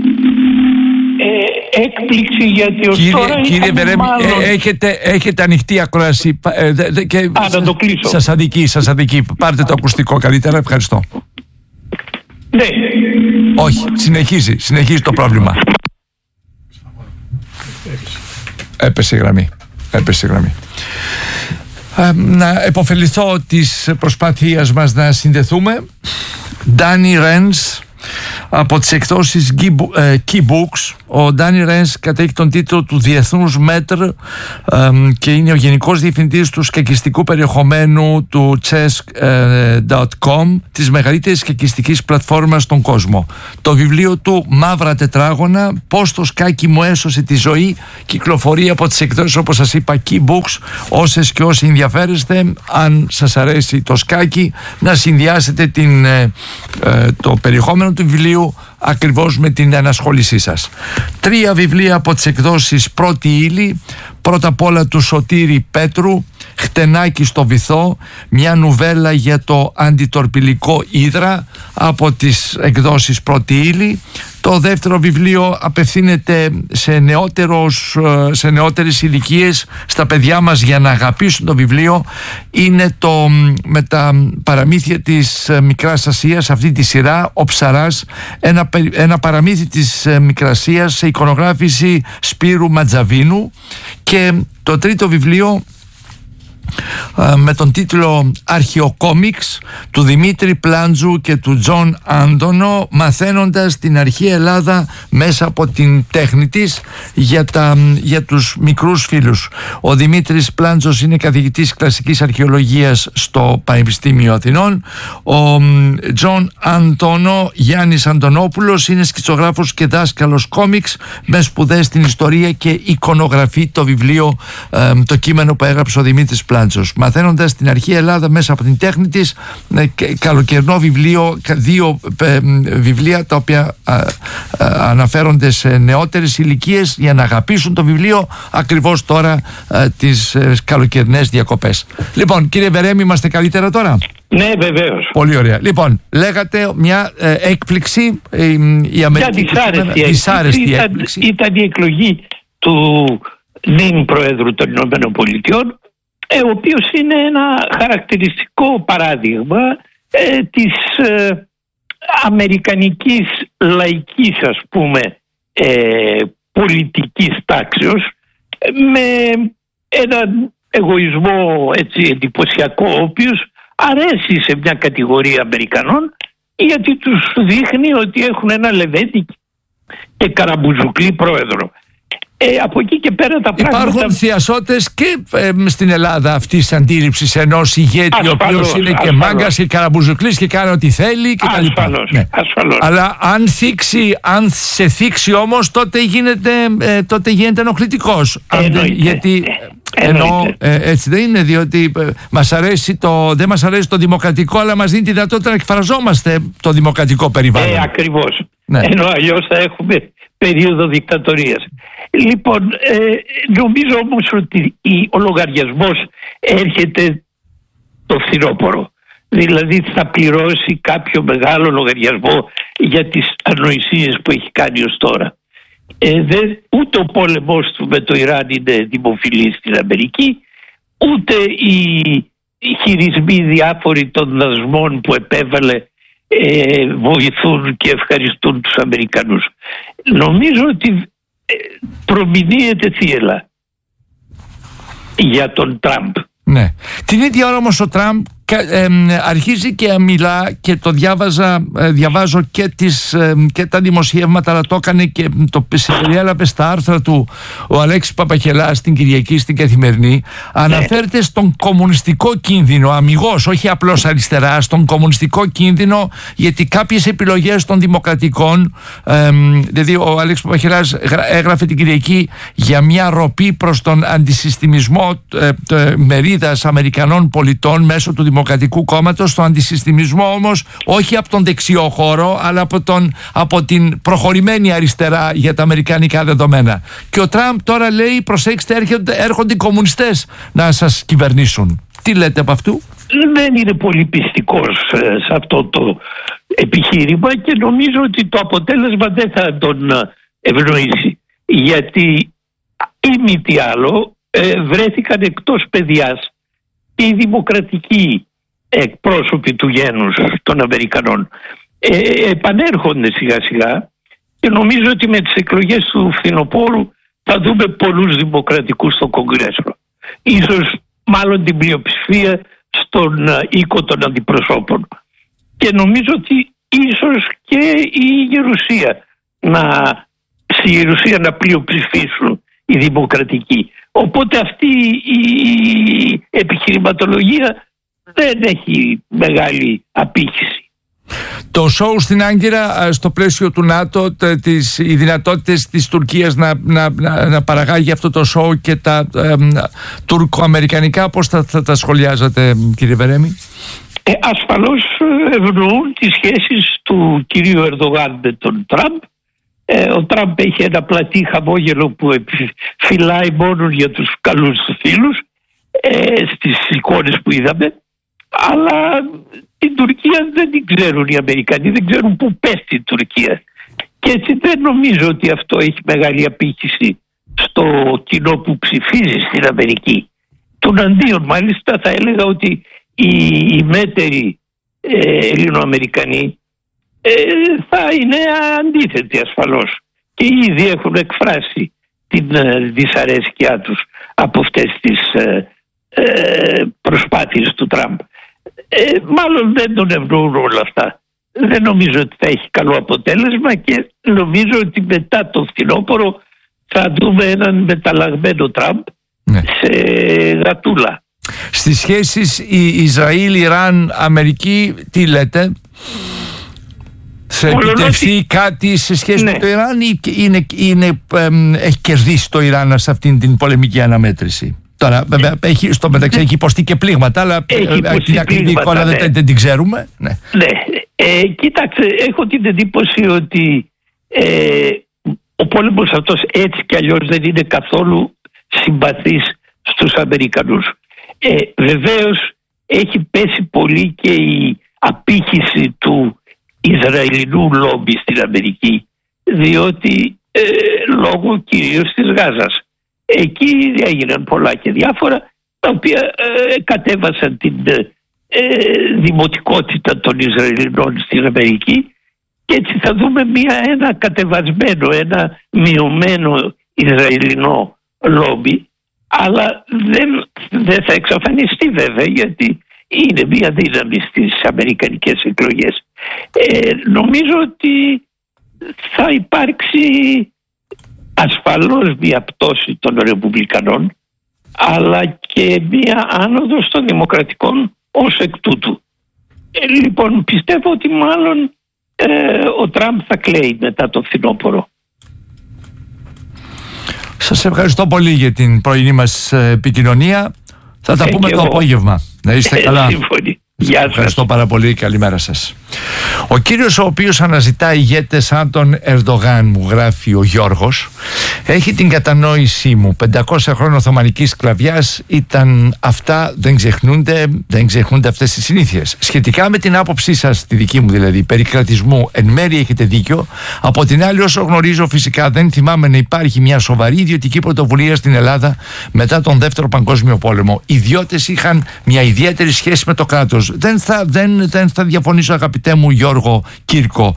S17: Έκπληξη γιατί ως τώρα
S1: κύριε Βερέμη, έχετε ανοιχτή ακρόαση
S17: να το κλείσω.
S1: Σας αδικεί. Πάρτε το ακουστικό καλύτερα, ευχαριστώ.
S17: Ναι.
S1: Όχι, συνεχίζει το πρόβλημα. Έπεσε η γραμμή. Να επωφεληθώ της προσπάθειας μας να συνδεθούμε. Ντάνι Ρένς από τις εκδόσεις Key Books. Ο Ντάνι Ρένς κατέχει τον τίτλο του Διεθνούς Μέτρ και είναι ο γενικός διευθυντής του σκακιστικού περιεχομένου του chess.com, της μεγαλύτερης σκακιστικής πλατφόρμας στον κόσμο. Το βιβλίο του «Μαύρα τετράγωνα. Πώς το σκάκι μου έσωσε τη ζωή» κυκλοφορεί από τις εκδόσεις, όπως σας είπα, Key Books. Όσες και όσοι ενδιαφέρεστε, αν σας αρέσει το σκάκι, να συνδυάσετε το περιεχόμενο του βιβλίου ακριβώς με την ενασχόλησή σας. 3 βιβλία από τις εκδόσεις Πρώτη Ύλη. Πρώτα απ' όλα του Σωτήρη Πέτρου, «Χτενάκι στο βυθό», μια νουβέλα για το αντιτορπιλικό ύδρα από τις εκδόσεις Πρώτη Ύλη. Το δεύτερο βιβλίο απευθύνεται σε νεότερες ηλικίες, στα παιδιά μας, για να αγαπήσουν το βιβλίο. Είναι με τα παραμύθια της Μικράς Ασίας, αυτή τη σειρά, ο Ψαράς, ένα παραμύθι της Μικρασίας σε εικονογράφηση Σπύρου Ματζαβίνου. Και το τρίτο βιβλίο με τον τίτλο «Αρχαιοκόμιξ» του Δημήτρη Πλάντζου και του Τζον Άντωνο, μαθαίνοντας την αρχαία Ελλάδα μέσα από την τέχνη της για τους μικρούς φίλους. Ο Δημήτρης Πλάντζος είναι καθηγητής κλασικής αρχαιολογίας στο Πανεπιστήμιο Αθηνών. Ο Τζον Άντωνο, Γιάννης Αντωνόπουλος, είναι σκητσογράφος και δάσκαλος κόμιξ με σπουδές στην ιστορία και εικονογραφή. Το βιβλίο, το κείμενο που έγραψε ο Δημήτρης Πλάντζος, μαθαίνοντας την αρχαία Ελλάδα μέσα από την τέχνη της, καλοκαιρινό βιβλίο, 2 βιβλία τα οποία αναφέρονται σε νεότερες ηλικίες για να αγαπήσουν το βιβλίο ακριβώς τώρα τις καλοκαιρινές διακοπές. Λοιπόν, κύριε Βερέμη, είμαστε καλύτερα τώρα?
S17: Ναι, βεβαίως.
S1: Πολύ ωραία. Λοιπόν, λέγατε μια έκπληξη, η Αμερική.
S17: Δυσάρεστη έκπληξη. Ήταν η εκλογή του νυν Προέδρου των Ηνωμένων Πολιτειών, ο οποίος είναι ένα χαρακτηριστικό παράδειγμα της αμερικανικής λαϊκής, ας πούμε, πολιτικής τάξεως, με έναν εγωισμό έτσι εντυπωσιακό, ο οποίος αρέσει σε μια κατηγορία Αμερικανών, γιατί τους δείχνει ότι έχουν ένα Λεβέντη και Καραμπουζουκλή πρόεδρο. Από εκεί και πέρα τα πράγματα...
S1: Υπάρχουν θειασότες και στην Ελλάδα αυτής της αντίληψης ενός ηγέτη, ο οποίος είναι και μάγκας και καραμπουζουκλής και κάνει ό,τι θέλει και τα λοιπά.
S17: Ασφαλώς.
S1: Αλλά αν σε θίξει όμως, τότε γίνεται ενοχλητικός. Γιατί έτσι δεν είναι, διότι δεν μας αρέσει το δημοκρατικό, αλλά μας δίνει τη δυνατότητα να εκφραζόμαστε το δημοκρατικό περιβάλλον.
S17: Ακριβώς. Ενώ αλλιώς θα έχουμε περίοδο δικτατορίας. Λοιπόν, νομίζω όμως ότι ο λογαριασμός έρχεται το φθινόπωρο. Δηλαδή θα πληρώσει κάποιο μεγάλο λογαριασμό για τις ανοησίες που έχει κάνει ως τώρα. Ούτε ο πόλεμος του με το Ιράν είναι δημοφιλής στην Αμερική, ούτε οι χειρισμοί διάφοροι των δασμών που επέβαλε βοηθούν και ευχαριστούν τους Αμερικανούς. Νομίζω ότι προμηνύεται θύελλα για τον Τραμπ.
S1: Ναι. Την ίδια ώρα όμως ο Τραμπ αρχίζει και μιλά, και το διαβάζω και τα δημοσιεύματα, αλλά το έκανε και το συμπεριέλαβε στα άρθρα του ο Αλέξης Παπαχελάς στην Κυριακή στην Καθημερινή. Αναφέρεται στον κομμουνιστικό κίνδυνο, αμιγώς, όχι απλώς αριστερά, στον κομμουνιστικό κίνδυνο, γιατί κάποιες επιλογές των δημοκρατικών, δηλαδή ο Αλέξης Παπαχελάς έγραφε την Κυριακή για μια ροπή προς τον αντισυστημισμό μερίδας Αμερικανών πολιτών μέσω του Δημοκρατικού Κόμματος, στο αντισυστημισμό όμως όχι από τον δεξιό χώρο, αλλά από την προχωρημένη αριστερά για τα αμερικανικά δεδομένα. Και ο Τραμπ τώρα λέει, προσέξτε, έρχονται οι κομμουνιστές να σας κυβερνήσουν. Τι λέτε από αυτού?
S17: Δεν είναι πολύ πιστικός σε αυτό το επιχείρημα και νομίζω ότι το αποτέλεσμα δεν θα τον ευνοήσει, γιατί ή μη τι άλλο βρέθηκαν εκτός παιδιάς και οι δημοκρατικοί εκπρόσωποι του γένους των Αμερικανών. Επανέρχονται σιγά σιγά και νομίζω ότι με τις εκλογές του φθινοπόρου θα δούμε πολλούς δημοκρατικούς στο Κογκρέσο. Ίσως μάλλον την πλειοψηφία στον οίκο των αντιπροσώπων. Και νομίζω ότι ίσως και στη Γερουσία να πλειοψηφίσουν οι δημοκρατικοί. Οπότε αυτή η επιχειρηματολογία δεν έχει μεγάλη απήχηση.
S1: Το σοου στην Άγκυρα, στο πλαίσιο του ΝΑΤΟ, οι δυνατότητες της Τουρκίας να παραγάγει αυτό το σοου και τα τουρκοαμερικανικά, πώς θα τα σχολιάζατε, κύριε Βερέμη?
S17: Ασφαλώς ευνοούν τις σχέσεις του κυρίου Ερντογάν με τον Τραμπ. Ο Τραμπ έχει ένα πλατή χαμόγελο που φυλάει μόνο για τους καλούς του φίλους στις εικόνες που είδαμε, αλλά την Τουρκία δεν την ξέρουν οι Αμερικανοί, δεν ξέρουν πού πέφτει η Τουρκία, και έτσι δεν νομίζω ότι αυτό έχει μεγάλη απήχηση στο κοινό που ψηφίζει στην Αμερική. Τουναντίον μάλιστα θα έλεγα ότι οι μέτεροι Ελληνοαμερικανοί θα είναι αντίθετοι ασφαλώς και ήδη έχουν εκφράσει την δυσαρέσκειά τους από αυτές τις προσπάθειες του Τραμπ. Μάλλον δεν τον ευνοούν όλα αυτά. Δεν νομίζω ότι θα έχει καλό αποτέλεσμα και νομίζω ότι μετά το φθινόπωρο θα δούμε έναν μεταλλαγμένο Τραμπ σε γατούλα.
S1: Στις σχέσεις Ισραήλ, Ιράν, Αμερική, τι λέτε? Θα επιτευχθεί κάτι σε σχέση με το Ιράν ή έχει κερδίσει το Ιράν σε αυτήν την πολεμική αναμέτρηση? Τώρα βέβαια στο μεταξύ έχει υποστεί και πλήγματα, αλλά την ακριβή εικόνα δεν την ξέρουμε. Ναι.
S17: Κοίταξε, έχω την εντύπωση ότι ο πόλεμος αυτός έτσι κι αλλιώς δεν είναι καθόλου συμπαθής στους Αμερικανούς. Βεβαίως έχει πέσει πολύ και η απήχηση του Ισραηλινού λόμπι στην Αμερική, διότι λόγω κυρίως της Γάζας. Εκεί έγιναν πολλά και διάφορα, τα οποία κατέβασαν την δημοτικότητα των Ισραηλινών στην Αμερική, και έτσι θα δούμε ένα κατεβασμένο, ένα μειωμένο Ισραηλινό λόμπι, αλλά δεν θα εξαφανιστεί βέβαια, γιατί είναι μια δύναμη στις αμερικανικές εκλογές. Νομίζω ότι θα υπάρξει ασφαλώς μια πτώση των Ρεπουμπλικανών, αλλά και μια άνοδος των Δημοκρατικών ως εκ τούτου. Λοιπόν, πιστεύω ότι μάλλον ο Τραμπ θα κλαίει μετά το φθινόπωρο.
S1: Σας ευχαριστώ πολύ για την πρωινή μας επικοινωνία. Θα τα πούμε το απόγευμα. Να είστε καλά.
S17: Σύμφωνοι. Γεια σας.
S1: Ευχαριστώ πάρα πολύ. Καλημέρα σας. Ο κύριος ο οποίος αναζητά ηγέτες σαν τον Ερντογάν, μου γράφει ο Γιώργος, έχει την κατανόησή μου. 500 χρόνια Οθωμανικής σκλαβιάς ήταν αυτά, δεν ξεχνούνται αυτές τις συνήθειες. Σχετικά με την άποψή σας, τη δική μου δηλαδή, περί κρατισμού, εν μέρει έχετε δίκιο. Από την άλλη, όσο γνωρίζω, φυσικά δεν θυμάμαι να υπάρχει μια σοβαρή ιδιωτική πρωτοβουλία στην Ελλάδα μετά τον Δεύτερο Παγκόσμιο Πόλεμο. Οι ιδιώτες είχαν μια ιδιαίτερη σχέση με το κράτος. Δεν θα διαφωνήσω, αγαπητέ μου Γιώργο Κύρκο.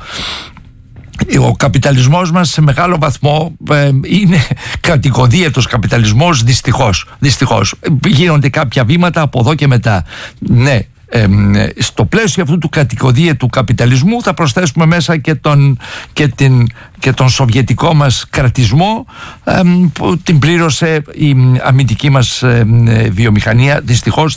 S1: Ο καπιταλισμός μας σε μεγάλο βαθμό είναι κρατικοδίαιτος καπιταλισμός, δυστυχώς. Γίνονται κάποια βήματα από εδώ και μετά. Ναι. Στο πλαίσιο αυτού του κρατικοδίαιτου καπιταλισμού θα προσθέσουμε μέσα και τον σοβιετικό μας κρατισμό που την πλήρωσε η αμυντική μας βιομηχανία. Δυστυχώς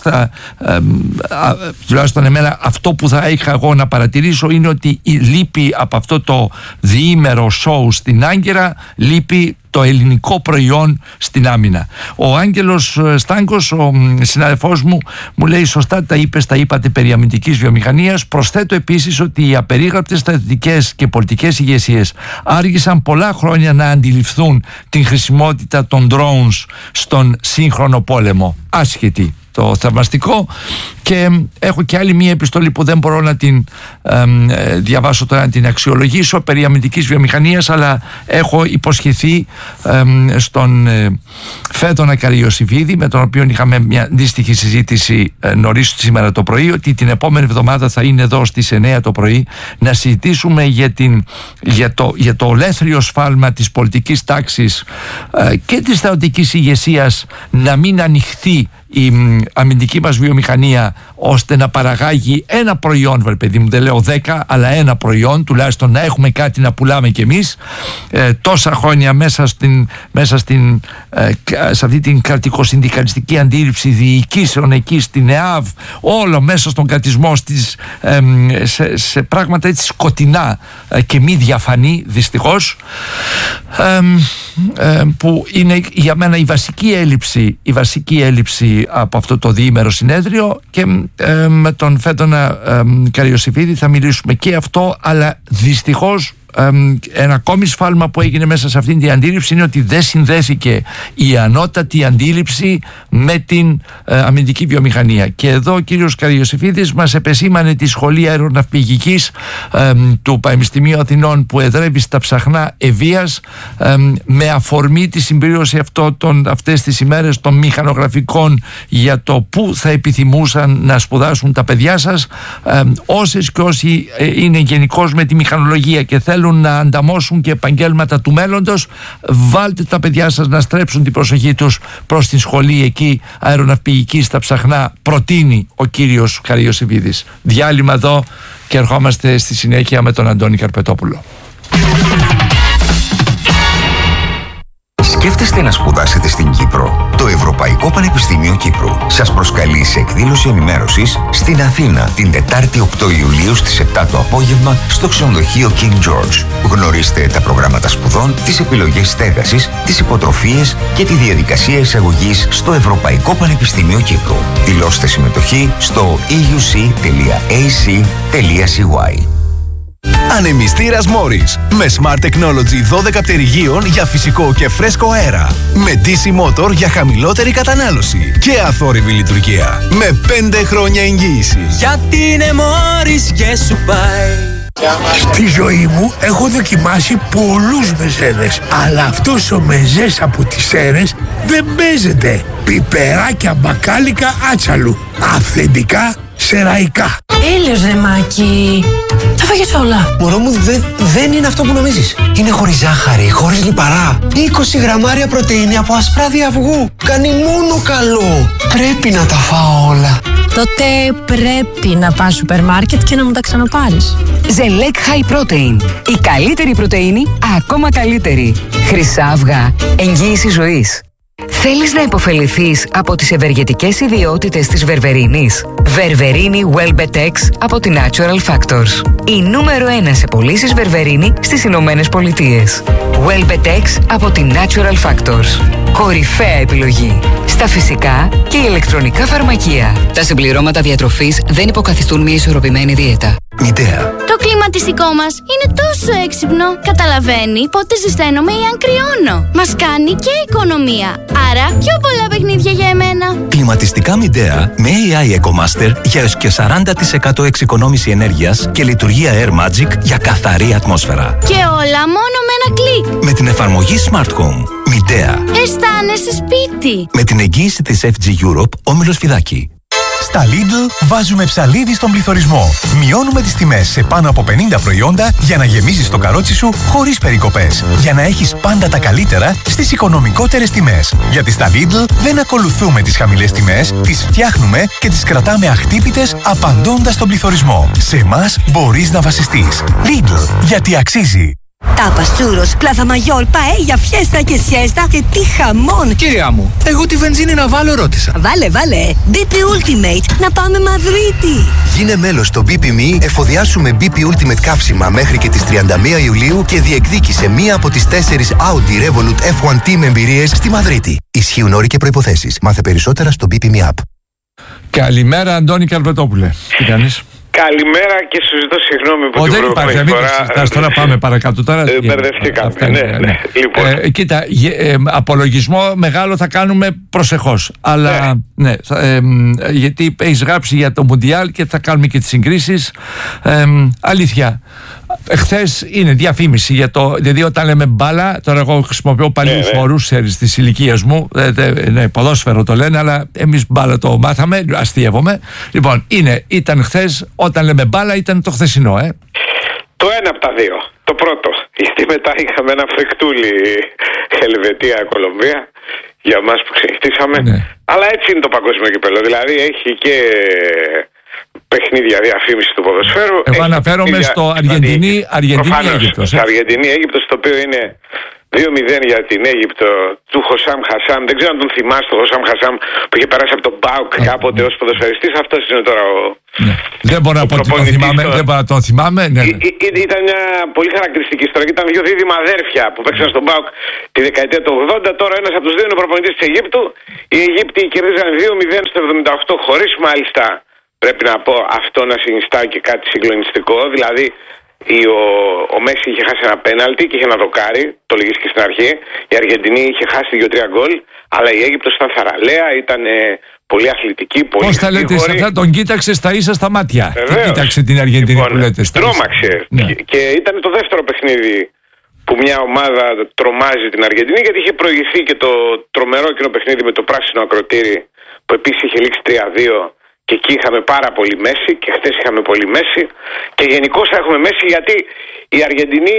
S1: τουλάχιστον εμένα αυτό που θα είχα εγώ να παρατηρήσω είναι ότι λείπει από αυτό το διήμερο σοου στην Άγκυρα, λείπει το ελληνικό προϊόν στην άμυνα. Ο Άγγελος Στάνκος, ο συναδελφός μου λέει σωστά τα είπατε περί αμυντικής βιομηχανίας. Προσθέτω επίσης ότι οι απερίγραπτες στρατιωτικές και πολιτικές ηγεσίες άργησαν πολλά χρόνια να αντιληφθούν την χρησιμότητα των drones στον σύγχρονο πόλεμο. Άσχετη το θαυμαστικό. Και έχω και άλλη μία επιστολή που δεν μπορώ να την διαβάσω τώρα, να την αξιολογήσω, περί αμυντικής βιομηχανίας, αλλά έχω υποσχεθεί στον Φέδωνα Καριωσιφίδη, με τον οποίο είχαμε μια αντίστοιχη συζήτηση νωρίς σήμερα το πρωί, ότι την επόμενη εβδομάδα θα είναι εδώ στις 9 το πρωί να συζητήσουμε για το ολέθριο σφάλμα της πολιτικής τάξης και της στρατιωτικής ηγεσίας να μην ανοιχτεί η αμυντική μας βιομηχανία ώστε να παραγάγει ένα προϊόν, βρε παιδί μου, δεν λέω 10, αλλά ένα προϊόν, τουλάχιστον να έχουμε κάτι να πουλάμε κι εμείς. Τόσα χρόνια μέσα σε αυτή την κρατικοσυνδικαλιστική αντίληψη διοικήσεων εκεί στην ΕΑΒ, όλο μέσα στον κρατισμό σε πράγματα έτσι σκοτεινά και μη διαφανή, δυστυχώς, που είναι για μένα η βασική έλλειψη από αυτό το διήμερο συνέδριο. Και με τον Φέδωνα Καριωσιφίδη θα μιλήσουμε και αυτό, αλλά δυστυχώς ένα ακόμη σφάλμα που έγινε μέσα σε αυτήν την αντίληψη είναι ότι δεν συνδέθηκε η ανώτατη αντίληψη με την αμυντική βιομηχανία. Και εδώ ο κύριος Καριωσιφίδης μας επεσήμανε τη Σχολή Αεροναυπηγικής του Πανεπιστημίου Αθηνών που εδρεύει στα Ψαχνά Ευβοίας, με αφορμή τη συμπλήρωση αυτές τις ημέρες των μηχανογραφικών για το πού θα επιθυμούσαν να σπουδάσουν τα παιδιά σας. Όσες και όσοι είναι γενικώς με τη μηχανολογία και θέλουν να ανταμώσουν και επαγγέλματα του μέλλοντος, βάλτε τα παιδιά σας να στρέψουν την προσοχή τους προς την σχολή εκεί αεροναυπηγική στα Ψαχνά, προτείνει ο κύριος Καριωσιφίδης. Διάλειμμα εδώ και ερχόμαστε στη συνέχεια με τον Αντώνη Καρπετόπουλο.
S18: Σκέφτεστε να σπουδάσετε στην Κύπρο? Το Ευρωπαϊκό Πανεπιστήμιο Κύπρου σας προσκαλεί σε εκδήλωση ενημέρωσης στην Αθήνα την Τετάρτη 8 Ιουλίου στις 7 το απόγευμα στο ξενοδοχείο King George. Γνωρίστε τα προγράμματα σπουδών, τις επιλογές στέγασης, τις υποτροφίες και τη διαδικασία εισαγωγής στο Ευρωπαϊκό Πανεπιστήμιο Κύπρου. Δηλώστε συμμετοχή στο euc.ac.cy.
S5: Ανεμιστήρας Morris με Smart Technology 12 πτερυγίων για φυσικό και φρέσκο αέρα. Με DC Motor για χαμηλότερη κατανάλωση και αθόρυβη λειτουργία. Με 5 χρόνια εγγύηση.
S19: Γιατί είναι Morris και σου πάει.
S20: Στη ζωή μου έχω δοκιμάσει πολλούς μεζέδες, αλλά αυτός ο μεζές από τις Σέρρες δεν παίζεται. Πιπεράκια μπακάλικα άτσαλου. Αυθεντικά σεραϊκά.
S7: Έλεος ρε Μάκη, τα φάγες όλα.
S19: Μωρό μου, δεν είναι αυτό που νομίζεις. Είναι χωρίς ζάχαρη, χωρίς λιπαρά. 20 γραμμάρια πρωτεΐνη από ασπράδι αυγού. Κάνει μόνο καλό. Πρέπει να τα φάω όλα.
S21: τότε πρέπει να πας σούπερ μάρκετ και να μου τα ξαναπάρεις.
S10: Ζελέκ High Protein. Η καλύτερη πρωτεΐνη, ακόμα καλύτερη. Χρυσά αυγά. Εγγύηση ζωής. Θέλεις να υποφεληθείς από τις ευεργετικές ιδιότητες της βερβερίνης? Βερβερίνη Welbetex από τη Natural Factors. Η νούμερο 1 σε πωλήσεις βερβερίνη στις Ηνωμένες Πολιτείες. Welbetex από τη Natural Factors. Κορυφαία επιλογή στα φυσικά και ηλεκτρονικά φαρμακεία. Τα συμπληρώματα διατροφής δεν υποκαθιστούν μια ισορροπημένη δίαιτα.
S14: Μητέα.
S22: Το κλιματιστικό μας είναι τόσο έξυπνο. Καταλαβαίνει πότε ζεσταίνομαι ή αν κρυώνω. Μας κάνει και οικονομία. Άρα πιο πολλά παιχνίδια για εμένα.
S14: Κλιματιστικά Μητέα με AI EcoMaster για έως και 40% εξοικονόμηση ενέργειας και λειτουργία Air Magic για καθαρή ατμόσφαιρα.
S22: Και όλα μόνο με ένα κλικ.
S14: Με την εφαρμογή Smart Home. Μητέα.
S22: Αισθάνεσαι σπίτι.
S14: Με την εγγύηση της FG Europe, Όμιλος Φιδάκη. Στα Lidl βάζουμε ψαλίδι στον πληθωρισμό. Μειώνουμε τις τιμές σε πάνω από 50 προϊόντα για να γεμίζεις το καρότσι σου χωρίς περικοπές. Για να έχεις πάντα τα καλύτερα στις οικονομικότερες τιμές. Γιατί στα Lidl δεν ακολουθούμε τις χαμηλές τιμές, τις φτιάχνουμε και τις κρατάμε αχτύπητες απαντώντας στον πληθωρισμό. Σε εμάς μπορείς να βασιστείς. Lidl, γιατί αξίζει.
S23: Τάπας, τσούρος, κλάθα μαγιόρ, παέλια, φιέστα και σιέστα και τι χαμόν!
S8: Κυρία μου, εγώ τη βενζίνη να βάλω ρώτησα.
S23: Βάλε, BP Ultimate, να πάμε Μαδρίτη!
S14: Γίνε μέλος στο BP.me, εφοδιάσουμε BP Ultimate καύσιμα μέχρι και τις 31 Ιουλίου και διεκδίκησε μία από τις 4 Audi Revolut F1 Team εμπειρίες στη Μαδρίτη. Ισχύουν όροι και προϋποθέσεις. Μάθε περισσότερα στο BP.me app.
S1: Καλημέρα, Αντώνη Καλβετόπουλε. Τι κάνεις?
S24: Καλημέρα και σου ζητώ συγγνώμη που την προηγούμενη φορά...
S1: Τώρα πάμε παρακάτω.
S24: Μπερδευτήκαμε. Ναι. Λοιπόν.
S1: Κοίτα, απολογισμό μεγάλο θα κάνουμε προσεχώς. Αλλά γιατί έχεις γράψει για το Μουντιάλ και θα κάνουμε και τις συγκρίσεις. Αλήθεια. Εχθές είναι διαφήμιση για το. Δηλαδή, όταν λέμε μπάλα, τώρα εγώ χρησιμοποιώ παλιούς όρους της ηλικίας μου. Ποδόσφαιρο το λένε, αλλά εμείς μπάλα το μάθαμε. Αστείευομαι. Λοιπόν, ήταν χθες, όταν λέμε μπάλα, ήταν το χθεσινό,
S24: Το ένα από τα δύο. Το πρώτο. Γιατί μετά είχαμε ένα φρικτούλι Ελβετία-Κολομβία για εμάς που ξεχτήσαμε. Αλλά έτσι είναι το παγκόσμιο κύπελλο. Δηλαδή έχει και παιχνίδια διαφήμιση του ποδοσφαίρου.
S1: Εγώ αναφέρομαι στο Αργεντινή-Αίγυπτος.
S24: Στο Αργεντινή-Αίγυπτος, το οποίο είναι 2-0 για την Αίγυπτο του Χωσάμ Χασάμ. Δεν ξέρω αν τον θυμάσαι τον Χωσάμ Χασάμ που είχε περάσει από τον ΠΑΟΚ κάποτε ως ποδοσφαιριστής. Αυτός είναι τώρα ο.
S1: Δεν μπορώ να πω ότι τον θυμάμαι.
S24: Ήταν μια πολύ χαρακτηριστική ιστορία. Ήταν δύο δίδυμα αδέρφια που παίξαν στον ΠΑΟΚ τη δεκαετία του 80. Τώρα ένας από τους δύο είναι προπονητής της Αιγύπτου. Οι Αιγύπτιοι κερδίζαν 2-0 στο 78 χωρίς μάλιστα. Πρέπει να πω αυτό να συνιστά και κάτι συγκλονιστικό. Δηλαδή ο Μέση είχε χάσει ένα πέναλτι και είχε ένα δοκάρι, το λέγεις και στην αρχή. Η Αργεντινή είχε χάσει 2-3 γκολ, αλλά η Αίγυπτος ήταν θαραλέα, ήταν πολύ αθλητική, πολύ.
S1: Πώς θα λέτε σε αυτά, τον κοίταξε στα ίσα στα μάτια. Και κοίταξε την Αργεντινή που λέτε.
S24: Τρόμαξε. Και ήταν το δεύτερο παιχνίδι που μια ομάδα τρομάζει την Αργεντινή, γιατί είχε προηγηθεί και το τρομερό κοινό παιχνίδι με το πράσινο ακροτήρι, που επίσης είχε λήξει 3-2. Και εκεί είχαμε πάρα πολύ Μέση και χθες είχαμε πολύ Μέση και γενικώς θα έχουμε Μέση, γιατί η Αργεντινή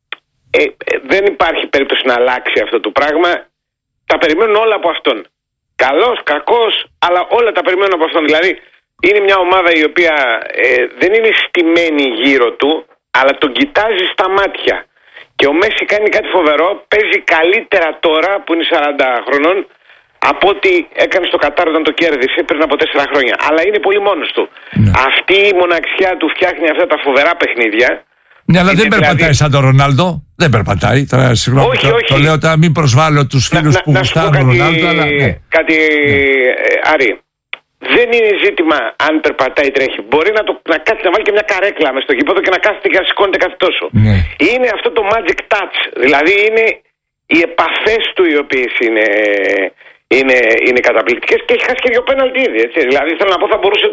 S24: δεν υπάρχει περίπτωση να αλλάξει αυτό το πράγμα. Τα περιμένουν όλα από αυτόν. Καλός, κακός, αλλά όλα τα περιμένουν από αυτόν. Δηλαδή είναι μια ομάδα η οποία δεν είναι στημένη γύρω του, αλλά τον κοιτάζει στα μάτια. Και ο Μέση κάνει κάτι φοβερό, παίζει καλύτερα τώρα που είναι 40 χρονών από ό,τι έκανε στο Κατάρ όταν το κέρδισε πριν από 4 χρόνια. Αλλά είναι πολύ μόνος του. Αυτή η μοναξιά του φτιάχνει αυτά τα φοβερά παιχνίδια.
S1: Ναι, αλλά δεν περπατάει σαν τον Ρονάλντο. Δεν περπατάει. Τώρα, συγγνώμη,
S24: όχι.
S1: Το λέω τώρα, μην προσβάλλω τους φίλους που γουστάρουν τον Ρονάλντο. Αλλά
S24: κάτι, Άρη. Δεν είναι ζήτημα αν περπατάει, τρέχει. Μπορεί να κάτσει να βάλει και μια καρέκλα μες στο γήπεδο και να κάθεται και να σηκώνεται κάθε τόσο. Είναι αυτό το magic touch. Δηλαδή είναι οι επαφές του οι οποίες είναι καταπληκτικές, και έχει χάσει και δύο πέναλτι ήδη, έτσι. Δηλαδή θέλω να πω, θα μπορούσε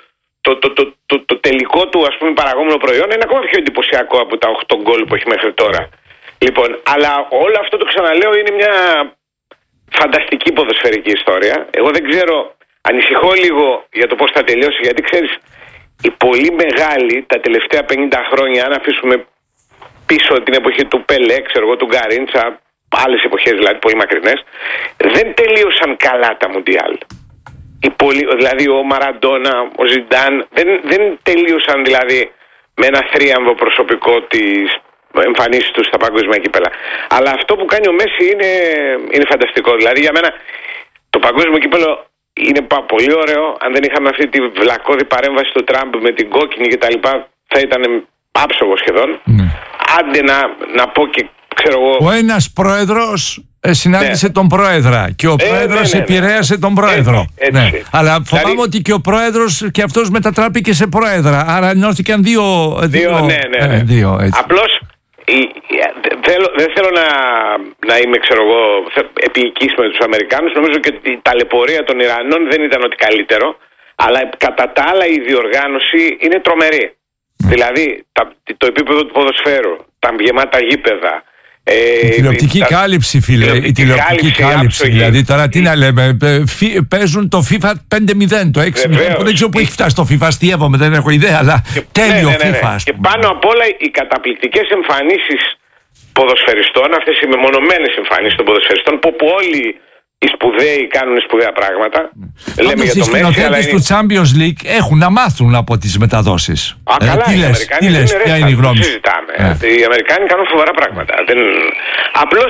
S24: το τελικό του, ας πούμε, παραγόμενο προϊόν είναι ακόμα πιο εντυπωσιακό από τα 8 γκολ που έχει μέχρι τώρα. Λοιπόν, αλλά όλο αυτό το ξαναλέω είναι μια φανταστική ποδοσφαιρική ιστορία. Εγώ δεν ξέρω, ανησυχώ λίγο για το πώς θα τελειώσει, γιατί ξέρεις, οι πολύ μεγάλοι τα τελευταία 50 χρόνια, αν αφήσουμε πίσω την εποχή του Πελέ, ξέρω εγώ, του Γκαρίντσα, άλλες εποχές δηλαδή πολύ μακρινές, δεν τελείωσαν καλά τα Μουντιάλ. Δηλαδή ο Μαραντόνα, ο Ζιντάν δεν τελείωσαν δηλαδή με ένα θρίαμβο προσωπικό της εμφανίσεις του στα παγκόσμια κύπελα. Αλλά αυτό που κάνει ο Μέση είναι φανταστικό. Δηλαδή για μένα το παγκόσμιο κύπελο είναι πολύ ωραίο. Αν δεν είχαμε αυτή τη βλακώδη παρέμβαση του Τραμπ με την κόκκινη κτλ., θα ήταν άψογο σχεδόν. Άντε να πω και ξέρω εγώ.
S1: Ο ένας πρόεδρος συνάντησε τον πρόεδρα και ο πρόεδρος επηρέασε τον πρόεδρο. Έτσι. Αλλά φοβάμαι ότι και ο πρόεδρος και αυτός μετατράπηκε σε πρόεδρα. Άρα ενώθηκαν δύο.
S24: Απλώς δεν θέλω να είμαι επίοικης με τους Αμερικάνους. Νομίζω και η ταλαιπωρία των Ιρανών δεν ήταν ότι καλύτερο. Αλλά κατά τα άλλα η διοργάνωση είναι τρομερή. Δηλαδή το επίπεδο του ποδοσφαίρου, τα γεμάτα γήπεδα.
S1: Η τηλεοπτική κάλυψη, φίλε. Η τηλεοπτική κάλυψη. Δηλαδή τώρα τι να λέμε. Παίζουν το FIFA 5-0, το 6-0. Που δεν ξέρω που έχει φτάσει το FIFA. Αστείευομαι, δεν έχω ιδέα. Αλλά τέλειο FIFA.
S24: Και πάνω απ' όλα οι καταπληκτικές εμφανίσεις ποδοσφαιριστών, αυτές οι μεμονωμένες εμφανίσεις των ποδοσφαιριστών, που όλοι οι σπουδαίοι κάνουν σπουδαία πράγματα. Λέμε για το Μέση. Οι σκηνοθέτες
S1: του Champions League έχουν να μάθουν από τις μεταδόσεις.
S24: Καλά,
S1: τι λες, ποια είναι η γνώμη σου?
S24: Οι Αμερικάνοι κάνουν φοβερά πράγματα. Απλώς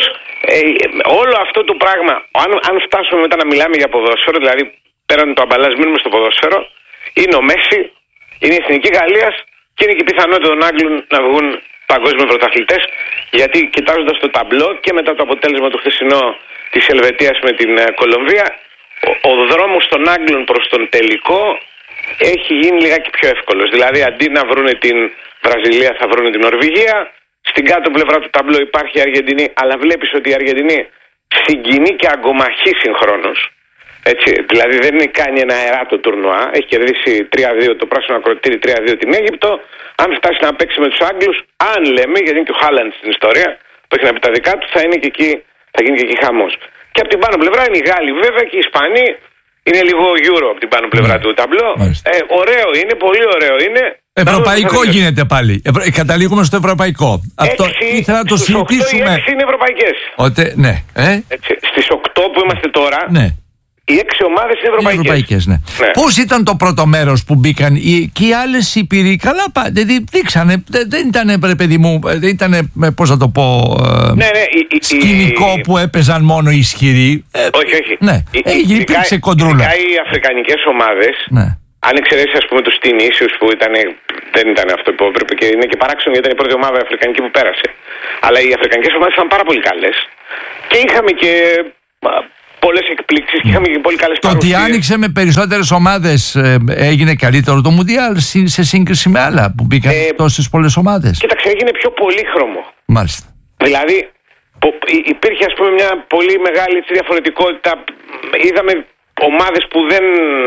S24: όλο αυτό το πράγμα, αν φτάσουμε μετά να μιλάμε για ποδόσφαιρο, δηλαδή πέραν το αμπαλάζ μείνουμε στο ποδόσφαιρο, είναι ο Μέση, είναι η Εθνική Γαλλίας και είναι και η πιθανότητα των Άγγλων να βγουν παγκόσμιοι πρωταθλητές, γιατί κοιτάζοντας το ταμπλό και μετά το αποτέλεσμα του χθεσινό της Ελβετίας με την Κολομβία, ο δρόμος των Άγγλων προς τον τελικό έχει γίνει λιγάκι πιο εύκολος. Δηλαδή αντί να βρούνε την Βραζιλία θα βρούνε την Νορβηγία, στην κάτω πλευρά του ταμπλό υπάρχει η Αργεντινή, αλλά βλέπεις ότι η Αργεντινή συγκινεί και αγκομαχεί συγχρόνως. Έτσι, δηλαδή δεν είναι κάνει ένα αεράτο τουρνουά, έχει κερδίσει 3-2 το πράσινο ακροτήρι, 3-2 την Αίγυπτο. Αν φτάσει να παίξει με τους Άγγλους, αν λέμε, γιατί είναι και ο Χάλαντ στην ιστορία που έχει να πει τα δικά του, θα γίνει και εκεί χαμός. Και από την πάνω πλευρά είναι οι Γάλλοι βέβαια και οι Ισπανοί, είναι λίγο Euro από την πάνω πλευρά του ταμπλό. Ωραίο είναι, πολύ ωραίο είναι.
S1: Ευρωπαϊκό γίνεται πάλι. Καταλήγουμε στο ευρωπαϊκό. Αυτό ήθελα να το συζητήσουμε.
S24: Οι 6 είναι ευρωπαϊκές.
S1: Ναι.
S24: Στις 8 που είμαστε τώρα.
S1: Ναι.
S24: Οι 6 ομάδες είναι ευρωπαϊκές.
S1: Ναι. Πώς ήταν το πρώτο μέρος που μπήκαν και οι άλλες Ήπειροι? Καλά δείξανε. Δεν ήταν, παιδί μου, δεν ήταν, πώς να το πω, σκηνικό που έπαιζαν μόνο οι ισχυροί.
S24: Όχι.
S1: Ναι. Υπήρξε κοντρούλα.
S24: Οι αφρικανικές ομάδες, αν εξαιρέσεις ας πούμε τους Τινήσιους που δεν ήταν αυτό που έπρεπε και είναι και παράξενο γιατί ήταν η πρώτη ομάδα αφρικανική που πέρασε. Αλλά οι αφρικανικές ομάδες ήταν πάρα πολύ καλές. Και είχαμε και πολλές εκπλήξεις και είχαμε και πολύ καλές παρουσίες.
S1: Το ότι άνοιξε με περισσότερες ομάδες έγινε καλύτερο το Μουντιάλ σε σύγκριση με άλλα που μπήκαν τόσες πολλές ομάδες?
S24: Κοίταξε, έγινε πιο πολύχρωμο.
S1: Μάλιστα.
S24: Δηλαδή υπήρχε ας πούμε μια πολύ μεγάλη διαφορετικότητα. Είδαμε ομάδες που δεν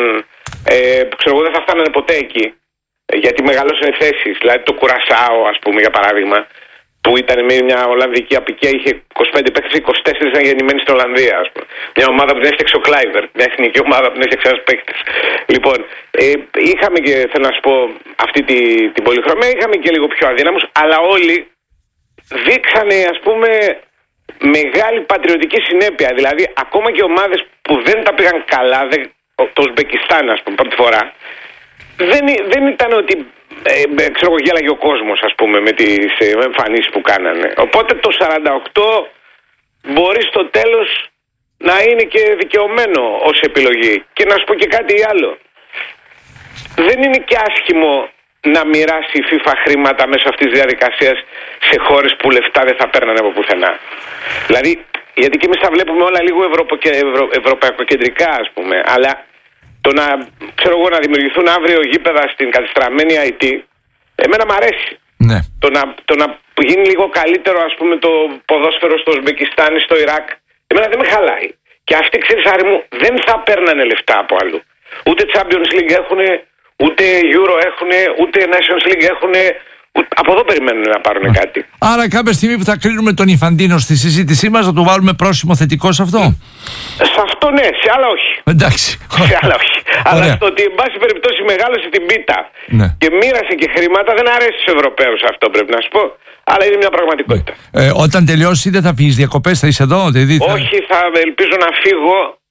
S24: θα φτάνανε ποτέ εκεί, γιατί μεγαλώσανε θέσεις. Δηλαδή το Κουρασάο ας πούμε για παράδειγμα, που ήταν μια Ολλανδική απικία, είχε 25 παίκτες, 24 ήταν γεννημένοι στην Ολλανδία, ας πούμε. Μια ομάδα που την έφτιαξε ο Κλάιβερ, μια εθνική ομάδα που την έφτιαξε ένας παίκτης. Λοιπόν, είχαμε και, θέλω να σου πω, αυτή την πολυχρωμία, είχαμε και λίγο πιο αδύναμους, αλλά όλοι δείξανε, ας πούμε, μεγάλη πατριωτική συνέπεια. Δηλαδή, ακόμα και ομάδες που δεν τα πήγαν καλά, το Ουσμπεκιστάν, ας πούμε, πρώτη φορά, δεν ήταν ότι γέλαγε ο κόσμος ας πούμε με τις εμφανίσεις που κάνανε. Οπότε το 48 μπορεί στο τέλος να είναι και δικαιωμένο ως επιλογή. Και να σου πω και κάτι άλλο, δεν είναι και άσχημο να μοιράσει η FIFA χρήματα μέσω αυτής της διαδικασίας σε χώρες που λεφτά δεν θα παίρνανε από πουθενά. Δηλαδή, γιατί και εμείς τα βλέπουμε όλα λίγο ευρωπαϊκοκεντρικά ας πούμε, αλλά το να δημιουργηθούν αύριο γήπεδα στην κατεστραμμένη IT, εμένα μ' αρέσει.
S1: Ναι.
S24: Το να γίνει λίγο καλύτερο ας πούμε το ποδόσφαιρο στο Ουσμπεκιστάν ή στο Ιράκ, εμένα δεν με χαλάει. Και αυτοί, ξέρεις Άρη μου, δεν θα παίρνανε λεφτά από αλλού. Ούτε Champions League έχουνε, ούτε Euro έχουνε, ούτε Nations League έχουνε. Από εδώ περιμένουν να πάρουν κάτι.
S1: Άρα κάποια στιγμή που θα κρίνουμε τον Ιφαντίνο στη συζήτησή μας, θα του βάλουμε πρόσημο θετικό σε αυτό?
S24: Σε αυτό ναι, σε άλλα όχι.
S1: Εντάξει.
S24: Σε άλλα όχι. Αλλά στο ότι εν πάση περιπτώσει μεγάλωσε την πίτα και μοίρασε και χρήματα, δεν αρέσει στους Ευρωπαίους αυτό, πρέπει να σου πω. Αλλά είναι μια πραγματικότητα.
S1: Όταν τελειώσει δεν θα φύγεις διακοπές, θα είσαι εδώ?
S24: Όχι, θα ελπίζω να φύγω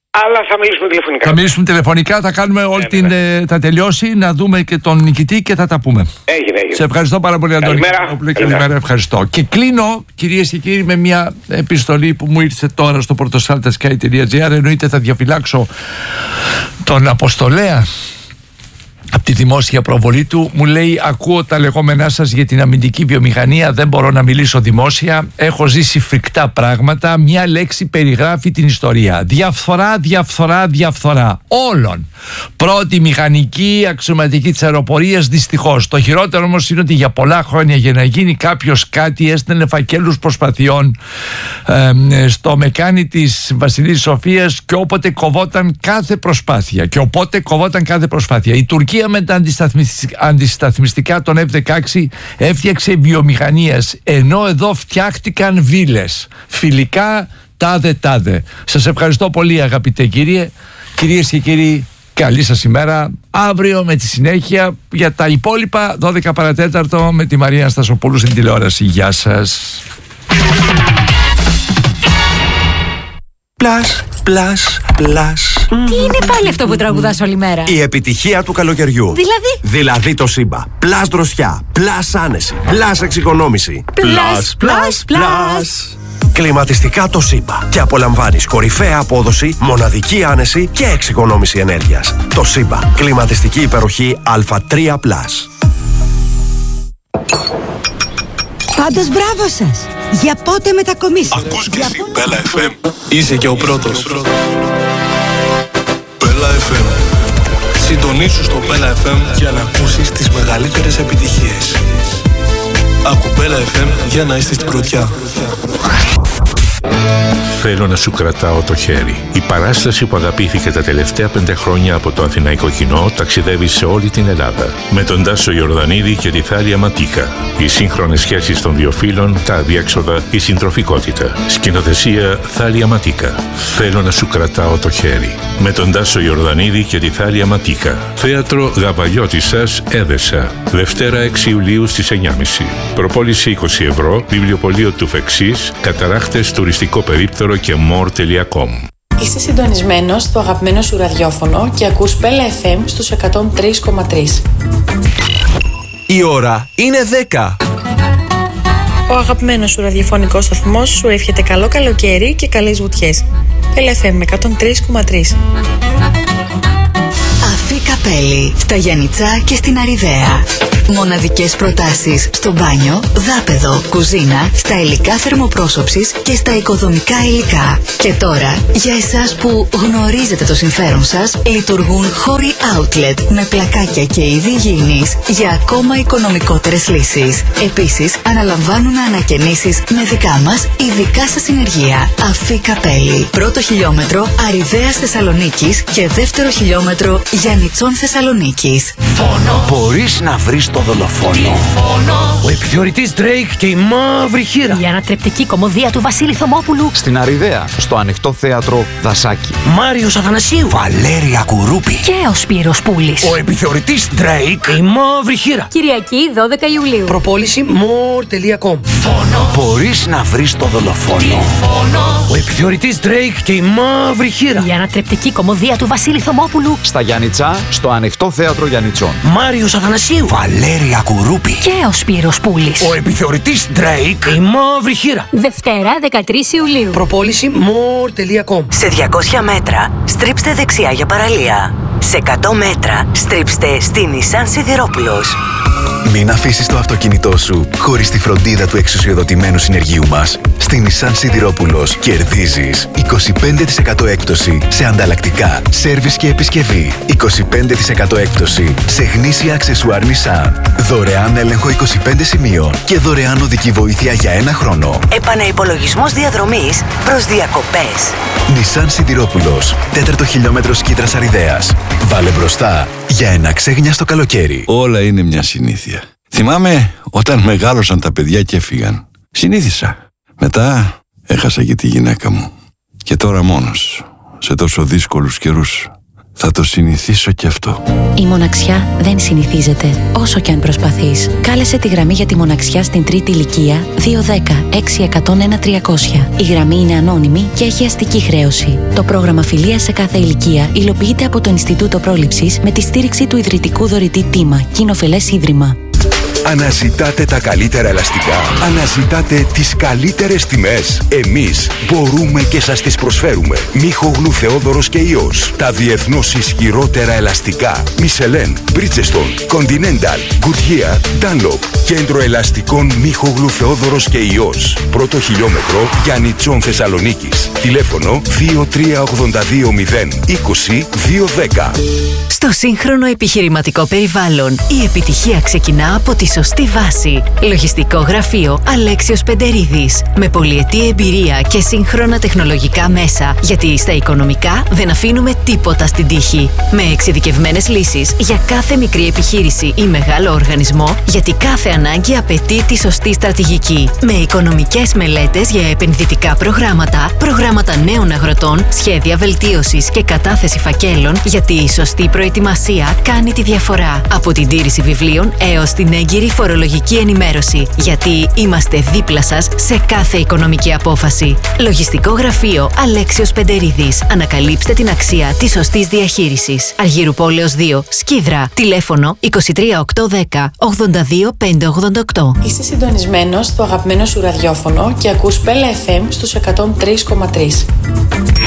S24: Αλλά θα μιλήσουμε τηλεφωνικά.
S1: Θα μιλήσουμε τηλεφωνικά, θα κάνουμε όλη θα τελειώσει, να δούμε και τον νικητή και θα τα πούμε.
S24: Έγινε.
S1: Σε ευχαριστώ πάρα πολύ, Αντώνη. Καλημέρα, ευχαριστώ. Και κλείνω, κυρίες και κύριοι, με μια επιστολή που μου ήρθε τώρα στο portosaltasky.gr. Εννοείται θα διαφυλάξω τον Αποστολέα από τη δημόσια προβολή του. Μου λέει: ακούω τα λεγόμενά σας για την αμυντική βιομηχανία, δεν μπορώ να μιλήσω δημόσια, έχω ζήσει φρικτά πράγματα, μια λέξη περιγράφει την ιστορία. Διαφθορά όλων. Πρώτη μηχανική αξιωματική της αεροπορίας, δυστυχώς. Το χειρότερο όμως είναι ότι για πολλά χρόνια για να γίνει κάποιος κάτι έστελνε φακέλους προσπαθειών στο μεκάνι της Βασιλής Σοφίας και όποτε κοβόταν κάθε προσπάθεια. Η Τουρκία με τα αντισταθμιστικά των F-16 έφτιαξε βιομηχανίες, ενώ εδώ φτιάχτηκαν βίλες. Φιλικά τάδε. Σας ευχαριστώ πολύ, αγαπητέ κύριε. Κυρίες και κύριοι, καλή σας ημέρα. Αύριο με τη συνέχεια για τα υπόλοιπα 12 παρατέταρτο με τη Μαρία Αναστασοπούλου στην τηλεόραση. Γεια σας.
S2: Πλάς.
S21: Τι είναι πάλι αυτό που τραγουδάς όλη μέρα?
S2: Η επιτυχία του καλοκαιριού. Δηλαδή το Σύμπα. Πλάς δροσιά, πλάς άνεση, πλάς εξοικονόμηση. Πλάς. Κλιματιστικά το Σύμπα. Και απολαμβάνεις κορυφαία απόδοση, μοναδική άνεση και εξοικονόμηση ενέργειας. Το Σύμπα. Κλιματιστική υπεροχή Α3+.
S23: Πάντως μπράβο σας. Για πότε μετακομίσετε?
S3: Ακούς και εσύ Bella FM. Είσαι και ο πρώτος. Bella FM. Συντονίσου στο Bella FM για να ακούσεις τις μεγαλύτερες επιτυχίες. Άκου Bella FM για να είστε στην πρωτιά.
S4: Θέλω να σου κρατάω το χέρι. Η παράσταση που αγαπήθηκε τα τελευταία 5 χρόνια από το αθηναϊκό κοινό ταξιδεύει σε όλη την Ελλάδα. Με τον Τάσο Ιορδανίδη και τη Θάλια Ματίκα. Οι σύγχρονες σχέσεις των δύο φύλων, τα αδιέξοδα, η συντροφικότητα. Σκηνοθεσία Θάλια Ματίκα. Θέλω να σου κρατάω το χέρι. Με τον Τάσο Ιορδανίδη και τη Θάλια Ματίκα. Θέατρο Γαβαλιώτισσας, Έδεσα. Δευτέρα 6 Ιουλίου στις 9.30. Προπόληση 20 ευρώ. Βιβλιοπωλείο του Φεξής. Καταράχτες, τουριστικό περίπτερο και more.com.
S6: Είσαι συντονισμένος στο αγαπημένο σου ραδιόφωνο και ακούς Bella FM στους 103,3.
S2: Η ώρα είναι 10.
S6: Ο αγαπημένος σου ραδιοφωνικός σταθμός σου εύχεται καλό καλοκαίρι και καλές βουτιές. Bella FM 103,3.
S25: Αφή Καπέλη, στα Γιαννιτσά και στην Αριδαία. Μοναδικές προτάσεις στο μπάνιο, δάπεδο, κουζίνα, στα υλικά θερμοπρόσωψης και στα οικοδομικά υλικά. Και τώρα, για εσάς που γνωρίζετε το συμφέρον σας, λειτουργούν χώροι outlet με πλακάκια και είδη υγιεινής για ακόμα οικονομικότερες λύσεις. Επίσης, αναλαμβάνουν ανακαινήσεις με δικά μας ειδικά σας συνεργεία. Αφή Καπέλη. Πρώτο χιλιόμετρο Αριδαίας Θεσσαλονίκης και δεύτερο χιλιόμετρο Γιαννιτσών Θεσσαλονίκης.
S2: Μπορείς να βρεις το δολοφόνο.
S19: Ο επιθεωρητής Drake και η μαύρη χείρα.
S21: Η ανατρεπτική κομμωδία του Βασίλη Θωμόπουλου.
S26: Στην Αριδαία, στο ανοιχτό θέατρο Δασάκη.
S19: Μάριος Αθανασίου.
S2: Βαλέρια Κουρούπη.
S21: Και ο Σπύρος Πούλης.
S19: Ο επιθεωρητής Drake, η μαύρη χείρα.
S21: Κυριακή 12 Ιουλίου.
S19: Προπόληση more.com.
S2: Μπορείς να βρεις το δολοφόνο.
S19: Ο επιθεωρητής Drake και η μαύρη χείρα.
S21: Η ανατρεπτική κομμωδία του Βασίλη Θωμόπουλου.
S26: Στα Γιάννητσά, στο ανοιχτό θέατρο Γιαννιτσών.
S19: Μάριος Αθανασίου.
S2: Βαλέρια Κουρούπη.
S21: Και ο Σπύρος Πούλης.
S19: Ο επιθεωρητής Drake, η μαύρη χείρα.
S21: Δευτέρα 13 Ιουλίου.
S19: Προπόληση more.com.
S23: Σε 200 μέτρα στρίψτε δεξιά για παραλία. Σε 100 μέτρα στρίψτε στη Nissan Σιδηρόπουλος.
S5: Μην αφήσεις το αυτοκίνητό σου χωρίς τη φροντίδα του εξουσιοδοτημένου συνεργείου μας. Στη Nissan Σιδηρόπουλος κερδίζεις 25% έκπτωση σε ανταλλακτικά, σέρβις και επισκευή. 25% έκπτωση σε γνήσια αξεσουάρ Nissan. Δωρεάν έλεγχο 25 σημείων και δωρεάν οδική βοήθεια για 1 χρόνο.
S23: Επαναυπολογισμός διαδρομής προς διακοπές.
S5: Nissan Σιδηρόπουλος, 4ο χιλιόμετρο Σκήτρας Αριδαίας. Βάλε μπροστά για ένα ξέγνιαστο καλοκαίρι.
S27: Όλα είναι μια συνήθεια. Θυμάμαι όταν μεγάλωσαν τα παιδιά και έφυγαν. Συνήθισα. Μετά έχασα και τη γυναίκα μου. Και τώρα μόνος, σε τόσο δύσκολους καιρούς, Θα το συνηθίσω κι αυτό.
S9: Η μοναξιά δεν συνηθίζεται, όσο κι αν προσπαθείς. Κάλεσε τη γραμμή για τη μοναξιά στην τρίτη ηλικία 210-6101-300. Η γραμμή είναι ανώνυμη και έχει αστική χρέωση. Το πρόγραμμα φιλίας σε κάθε ηλικία υλοποιείται από το Ινστιτούτο Πρόληψης με τη στήριξη του ιδρυτικού δωρητή Τίμα, κοινοφελές ίδρυμα.
S11: Αναζητάτε τα καλύτερα ελαστικά. Αναζητάτε τις καλύτερες τιμές. Εμείς μπορούμε και σας τις προσφέρουμε. Μίχογλου, Θεόδωρος και Ιός. Τα διεθνώς ισχυρότερα ελαστικά. Μισελέν, Bridgestone, Continental, Goodyear, Dunlop. Κέντρο ελαστικών Μίχογλου, Θεόδωρος και Ιός. Πρώτο χιλιόμετρο Γιάννητσον Θεσσαλονίκης. Τηλέφωνο 2382 020 210.
S25: Στο σύγχρονο επιχειρηματικό περιβάλλον, η επιτυχία ξεκινά από τη σωστή βάση. Λογιστικό γραφείο Αλέξιος Πεντερίδης. Με πολυετή εμπειρία και σύγχρονα τεχνολογικά μέσα. Γιατί στα οικονομικά δεν αφήνουμε τίποτα στην τύχη. Με εξειδικευμένες λύσεις για κάθε μικρή επιχείρηση ή μεγάλο οργανισμό, γιατί κάθε ανάγκη απαιτεί τη σωστή στρατηγική. Με οικονομικές μελέτες για επενδυτικά προγράμματα, προγράμματα νέων αγροτών, σχέδια βελτίωσης και κατάθεση φακέλων, γιατί η σωστή προετοιμασία κάνει τη διαφορά. Από την τήρηση βιβλίων έως την έγκυρη φορολογική ενημέρωση. Γιατί είμαστε δίπλα σας σε κάθε οικονομική απόφαση. Λογιστικό γραφείο Αλέξιος Πεντερίδης. Ανακαλύψτε την αξία της σωστής διαχείρισης. Αργύρου Πόλεως 2, Σκίδρα. Τηλέφωνο 23810 82 588.
S6: Είσαι συντονισμένος στο αγαπημένο σου ραδιόφωνο και ακούς Πέλα FM στους 103,3.